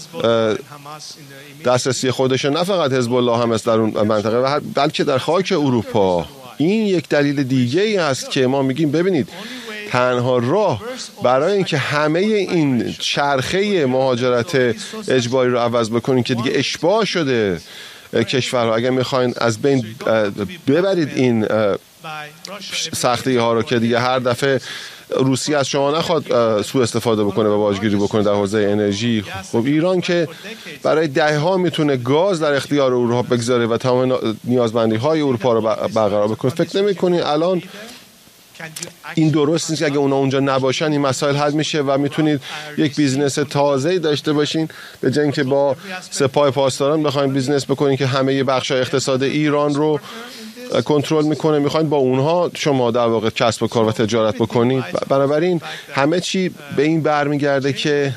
دسترسی خودش، نه فقط حزب الله هم است در اون منطقه بلکه در خاک اروپا. این یک دلیل دیگه ای است که ما میگیم ببینید تنها راه برای اینکه همه این چرخه مهاجرت اجباری رو عوض بکنین که دیگه اشباع شده کشورها، اگر میخواین از بین ببرید این سختی ها رو که دیگه هر دفعه روسیه از شما نخواد سوء استفاده بکنه و باجگیری بکنه در حوزه انرژی. خب ایران که برای دهه‌ها میتونه گاز در اختیار اروپا بگذاره و تمام نیازمندی های اروپا رو برقرار بکنه، فکر نمی‌کنید الان این درست نیست که اگه اونا اونجا نباشن این مسائل حل میشه و میتونید یک بیزنس تازه‌ای داشته باشین، به جای اینکه با سپاه پاسداران بخواید بیزنس بکنین که همه بخش‌های اقتصاد ایران رو کنترل میکنه، میخواین با اونها شما در واقع کسب و کار و تجارت بکنید. بنابراین همه چی به این برمیگرده که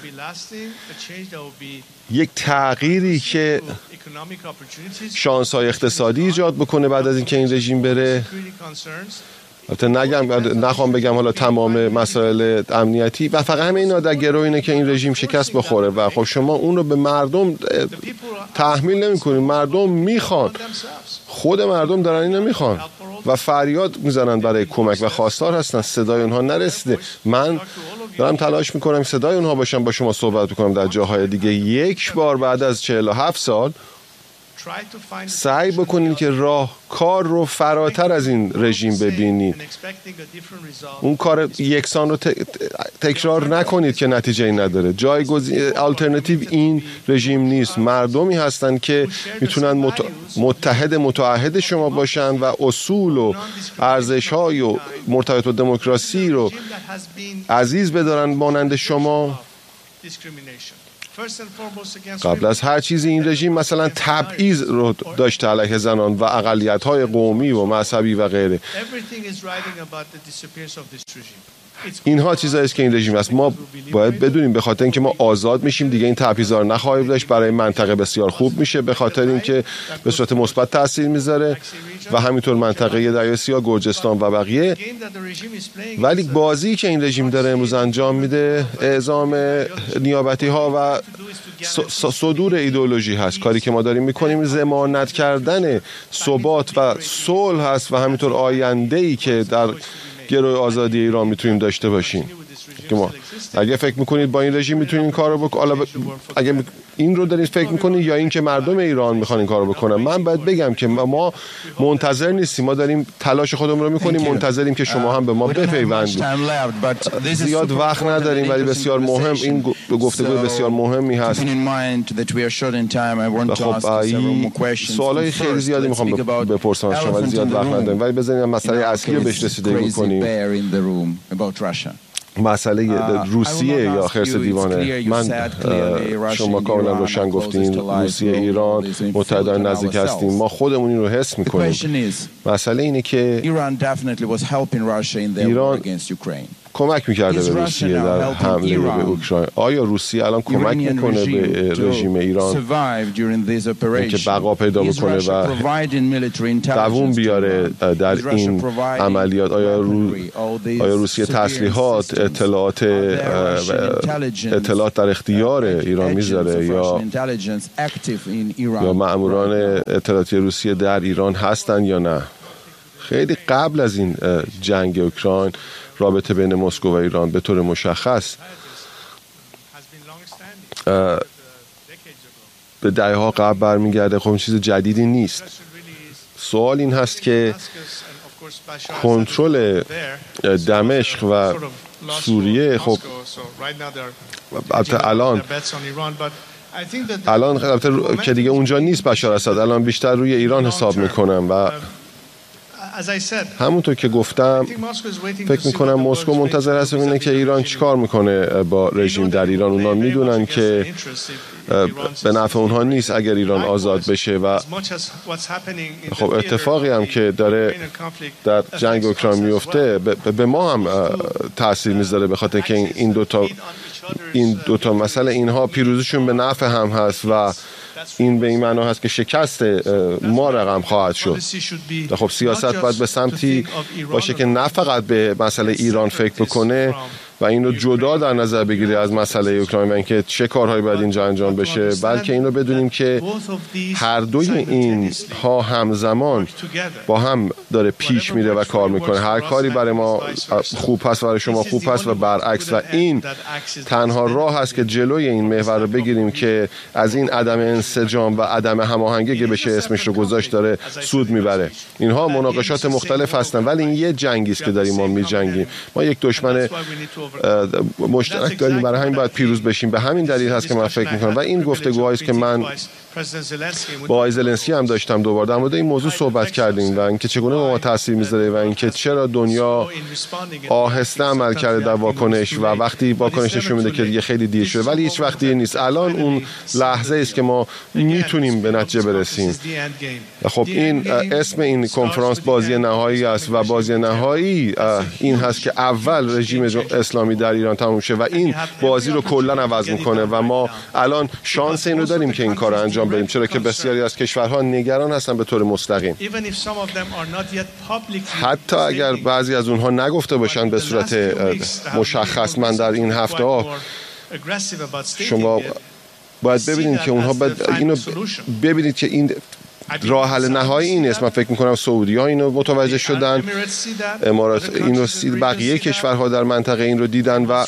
یک تغییری که شانس‌های اقتصادی ایجاد بکنه بعد از اینکه این رژیم بره. البته نخوام بگم حالا تمام مسائل امنیتی و فقط همه اینا در گرو اینه که این رژیم شکست بخوره و خب شما اون رو به مردم تحمیل نمی‌کنید. مردم میخوان، خود مردم دارن اینو میخوان و فریاد میزنن برای کمک و خواستار هستن. صدای اونها نرسیده. من دارم تلاش میکنم صدای اونها باشم، با شما صحبت بکنم در جاهای دیگه. یک بار بعد از 47 سال سعی بکنید که کار رو فراتر از این رژیم ببینید. اون کار یکسان رو تکرار نکنید که نتیجه نداره. جایگزین آلترناتیو این رژیم نیست. مردمی هستن که میتونن متعهد شما باشن و اصول و ارزش‌های و مرتبط با دموکراسی رو عزیز بدارن مانند شما. قبل از هر چیزی این رژیم مثلا تبعیض رو داشته علیه زنان و اقلیت‌های قومی و مذهبی و غیره. اینها چیزایی است که این رژیم است. ما باید بدونیم به خاطر اینکه ما آزاد میشیم دیگه این تبعیض‌ها رو نخواهیم داشت. برای منطقه بسیار خوب میشه به خاطر اینکه به صورت مثبت تاثیر میذاره و همینطور منطقه دریای سیاه، گرجستان و بقیه. ولی بازی که این رژیم داره امروز انجام میده اعزام نیابتی ها و صدور ایدئولوژی هست. کاری که ما داریم میکنیم ضمانت کردن ثبات و صلح هست و همینطور آینده‌ای که در گروه آزادی ایران میتونیم داشته باشیم. که ما اگه فکر میکنید با این رژیم میتونید این کارو بکنید، اگه این رو دارید فکر میکنید یا اینکه مردم ایران میخوان این کارو بکنن، من باید بگم که ما منتظر نیستیم. ما داریم تلاش خودمون رو میکنیم، منتظریم که شما هم به ما بپیوندید. زیاد وقت نداریم ولی بسیار مهم این گفتگو بسیار مهمی هست. خب سوالای خیلی زیادی میخوام بپرسم از شما ولی زیاد وقت نداریم، ولی بذارید مسئله اصلی رو بهش رسیدگی کنیم. مسئله روسیه یا خرس دیوانه. شما کاملا روشن گفتین روسیه ایران متحدان نزدیک هستیم، ما خودمون این رو حس میکنیم. مسئله اینه که ایران کمک میکرده به روسیه در حمله به اوکراین. آیا روسیه الان کمک میکنه به رژیم ایران که بقا پیدا بکنه و دوام بیاره در این عملیات؟ آیا روسیه تسلیحات، اطلاعات در اختیار ایران میذاره یا مأموران اطلاعاتی روسیه در ایران هستن یا نه؟ خیلی قبل از این جنگ اوکراین رابطه بین مسکو و ایران به طور مشخص به دهه‌ها قبل برمیگرده. خب چیز جدیدی نیست. سوال این هست که کنترل دمشق و سوریه، خب الان که دیگه اونجا نیست بشار اسد، الان بیشتر روی ایران حساب میکنم و همونطور که گفتم فکر میکنم مسکو منتظر هست ببینه که ایران چیکار میکنه با رژیم در ایران. اونا میدونن که به نفع اونها نیست اگر ایران آزاد بشه و خب اتفاقی هم که داره در جنگ اوکراین میفته به ما هم تاثیر میذاره به خاطر که این دوتا مسئله اینها پیروزیشون به نفع هم هست و این به این معنا هست که شکست ما رقم خواهد شد. خب سیاست باید به سمتی باشه که نه فقط به مسئله ایران فکر بکنه و اینو جدا در نظر بگیره از مسئله اوکراین و اینکه چه کارهایی باید اینجا انجام بشه، بلکه اینو بدونیم که هر دوی این ها همزمان با هم داره پیش میره و کار میکنه. هر کاری برای ما خوب هست برای شما خوب هست و برعکس، و این تنها راه هست که جلوی این محور رو بگیریم که از این عدم انسجام و عدم هماهنگی که بشه اسمش رو گذاشت داره سود میبره. اینها مناقشات مختلف هستن ولی این یه جنگی است که داریم ما میجنگیم. ما یک دشمن مشترک داریم، برای همین باید پیروز بشیم. به همین دلیل هست که من فکر میکنم و این گفتگوهایی است که من با آقای زلنسکی هم داشتم دوباره در مورد این موضوع صحبت کردیم و اینکه چگونه ما تاثیر میذاره و اینکه چرا دنیا آهسته عمل کرده در واکنش و وقتی واکنش نشون میده که دیگه خیلی دیر شده، ولی هیچ وقت دیر نیست. الان اون لحظه است که ما میتونیم به نتیجه برسیم. خب این اسم این کنفرانس بازی نهایی است و بازی نهایی این هست که اول رژیم اسلامی در ایران تموم شه و این بازی رو کلا عوض میکنه و ما الان شانس این رو داریم که این کارو انجام بدیم، چرا که بسیاری از کشورها نگران هستن به طور مستقیم. حتی اگر بعضی از اونها نگفته باشن به صورت مشخص، من در این هفته ها شما باید ببینید که اونها باید اینو ببینید که این راه حل نهایی این است. من فکر میکنم سعودی ها اینو متوجه شدن، امارات این رو بقیه کشورها در منطقه این رو دیدن و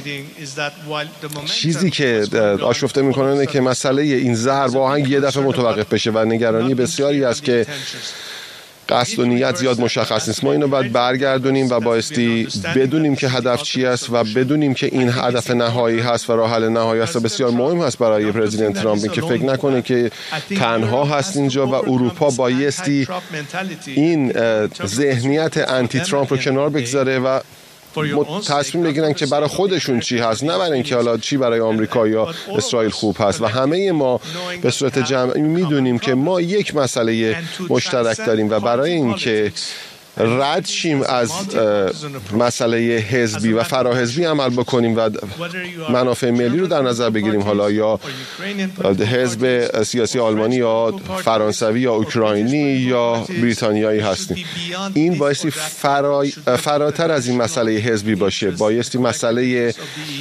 چیزی که آشفته میکنه اینه که مسئله این ضرب آهنگ یه دفعه متوقف بشه و نگرانی بسیاری است که قصد و نیت زیاد مشخص نیست. ما اینو باید برگردونیم و بایستی بدونیم که هدف چی است و بدونیم که این هدف نهایی هست و راه حل نهایی است. بسیار مهم هست برای پرزیدنت ترامپ که فکر نکنه که تنها هست اینجا و اروپا بایستی این ذهنیت انتی ترامپ رو کنار بگذاره و تصمیم بگیرن که برای خودشون چی هست، نه برای اینکه حالا چی برای آمریکا یا اسرائیل خوب هست. و همه ما به صورت جمعی میدونیم که ما یک مسئله مشترک داریم و برای اینکه رد شیم از مسئله حزبی و فراحزبی عمل بکنیم و منافع ملی رو در نظر بگیریم، حالا یا حزب سیاسی آلمانی یا فرانسوی یا اوکراینی یا بریتانیایی هستیم، این بایستی فراتر از این مسئله حزبی باشه، بایستی مسئله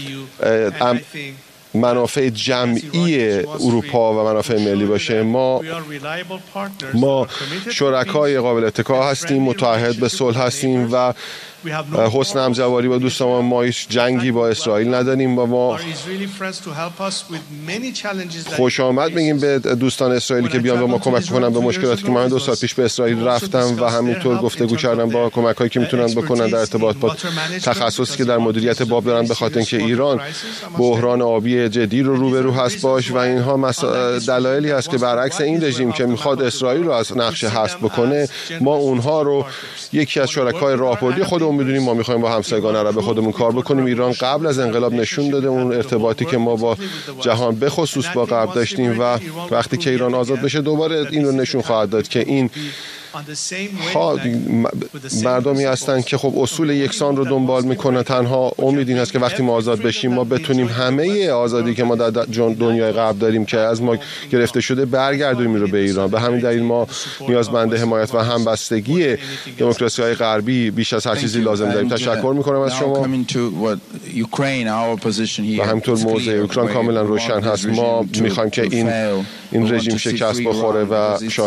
منافع جمعی اروپا و منافع ملی باشه. ما شرکای قابل اتکا هستیم، متعهد به صلح هستیم و حسن همجواری با دوستان ما هیچ جنگی با اسرائیل نداریم و ما خوش آمد میگیم به دوستان اسرائیلی که بیان به ما کمک کنن به مشکلاتی که من 2 سال پیش به اسرائیل رفتم و همینطور گفتگو کردم با کمک‌هایی که میتونن بکنن در ارتباط با تخصصی که در مدیریت باب دارن، به خاطر اینکه ایران بحران آبی جدی رو روبرو هست باش و اینها دلایلی هست که برعکس این رژیم که میخواد اسرائیل رو از نقشه حذف بکنه، ما اونها رو یکی از شرکای راهبردی خودمون میدونیم. ما میخوایم با همسایگان عرب خودمون کار بکنیم. ایران قبل از انقلاب نشون داده اون ارتباطی که ما با جهان به خصوص با غرب داشتیم و وقتی که ایران آزاد بشه دوباره این رو نشون خواهد داد که این مردمی هستن که خب اصول یکسان رو دنبال میکنه. تنها امید این هست که وقتی ما آزاد بشیم ما بتونیم همه آزادی که ما در دنیای غرب داریم که از ما گرفته شده برگردونیم رو به ایران. به همین دلیل ما نیازمند حمایت و همبستگی دموکراسی‌های غربی بیش از هر چیزی لازم داریم. تشکر میکنم از شما. و همینطور موضوع اوکراین کاملا روشن هست. ما میخوایم که این رژیم شکست بخوره و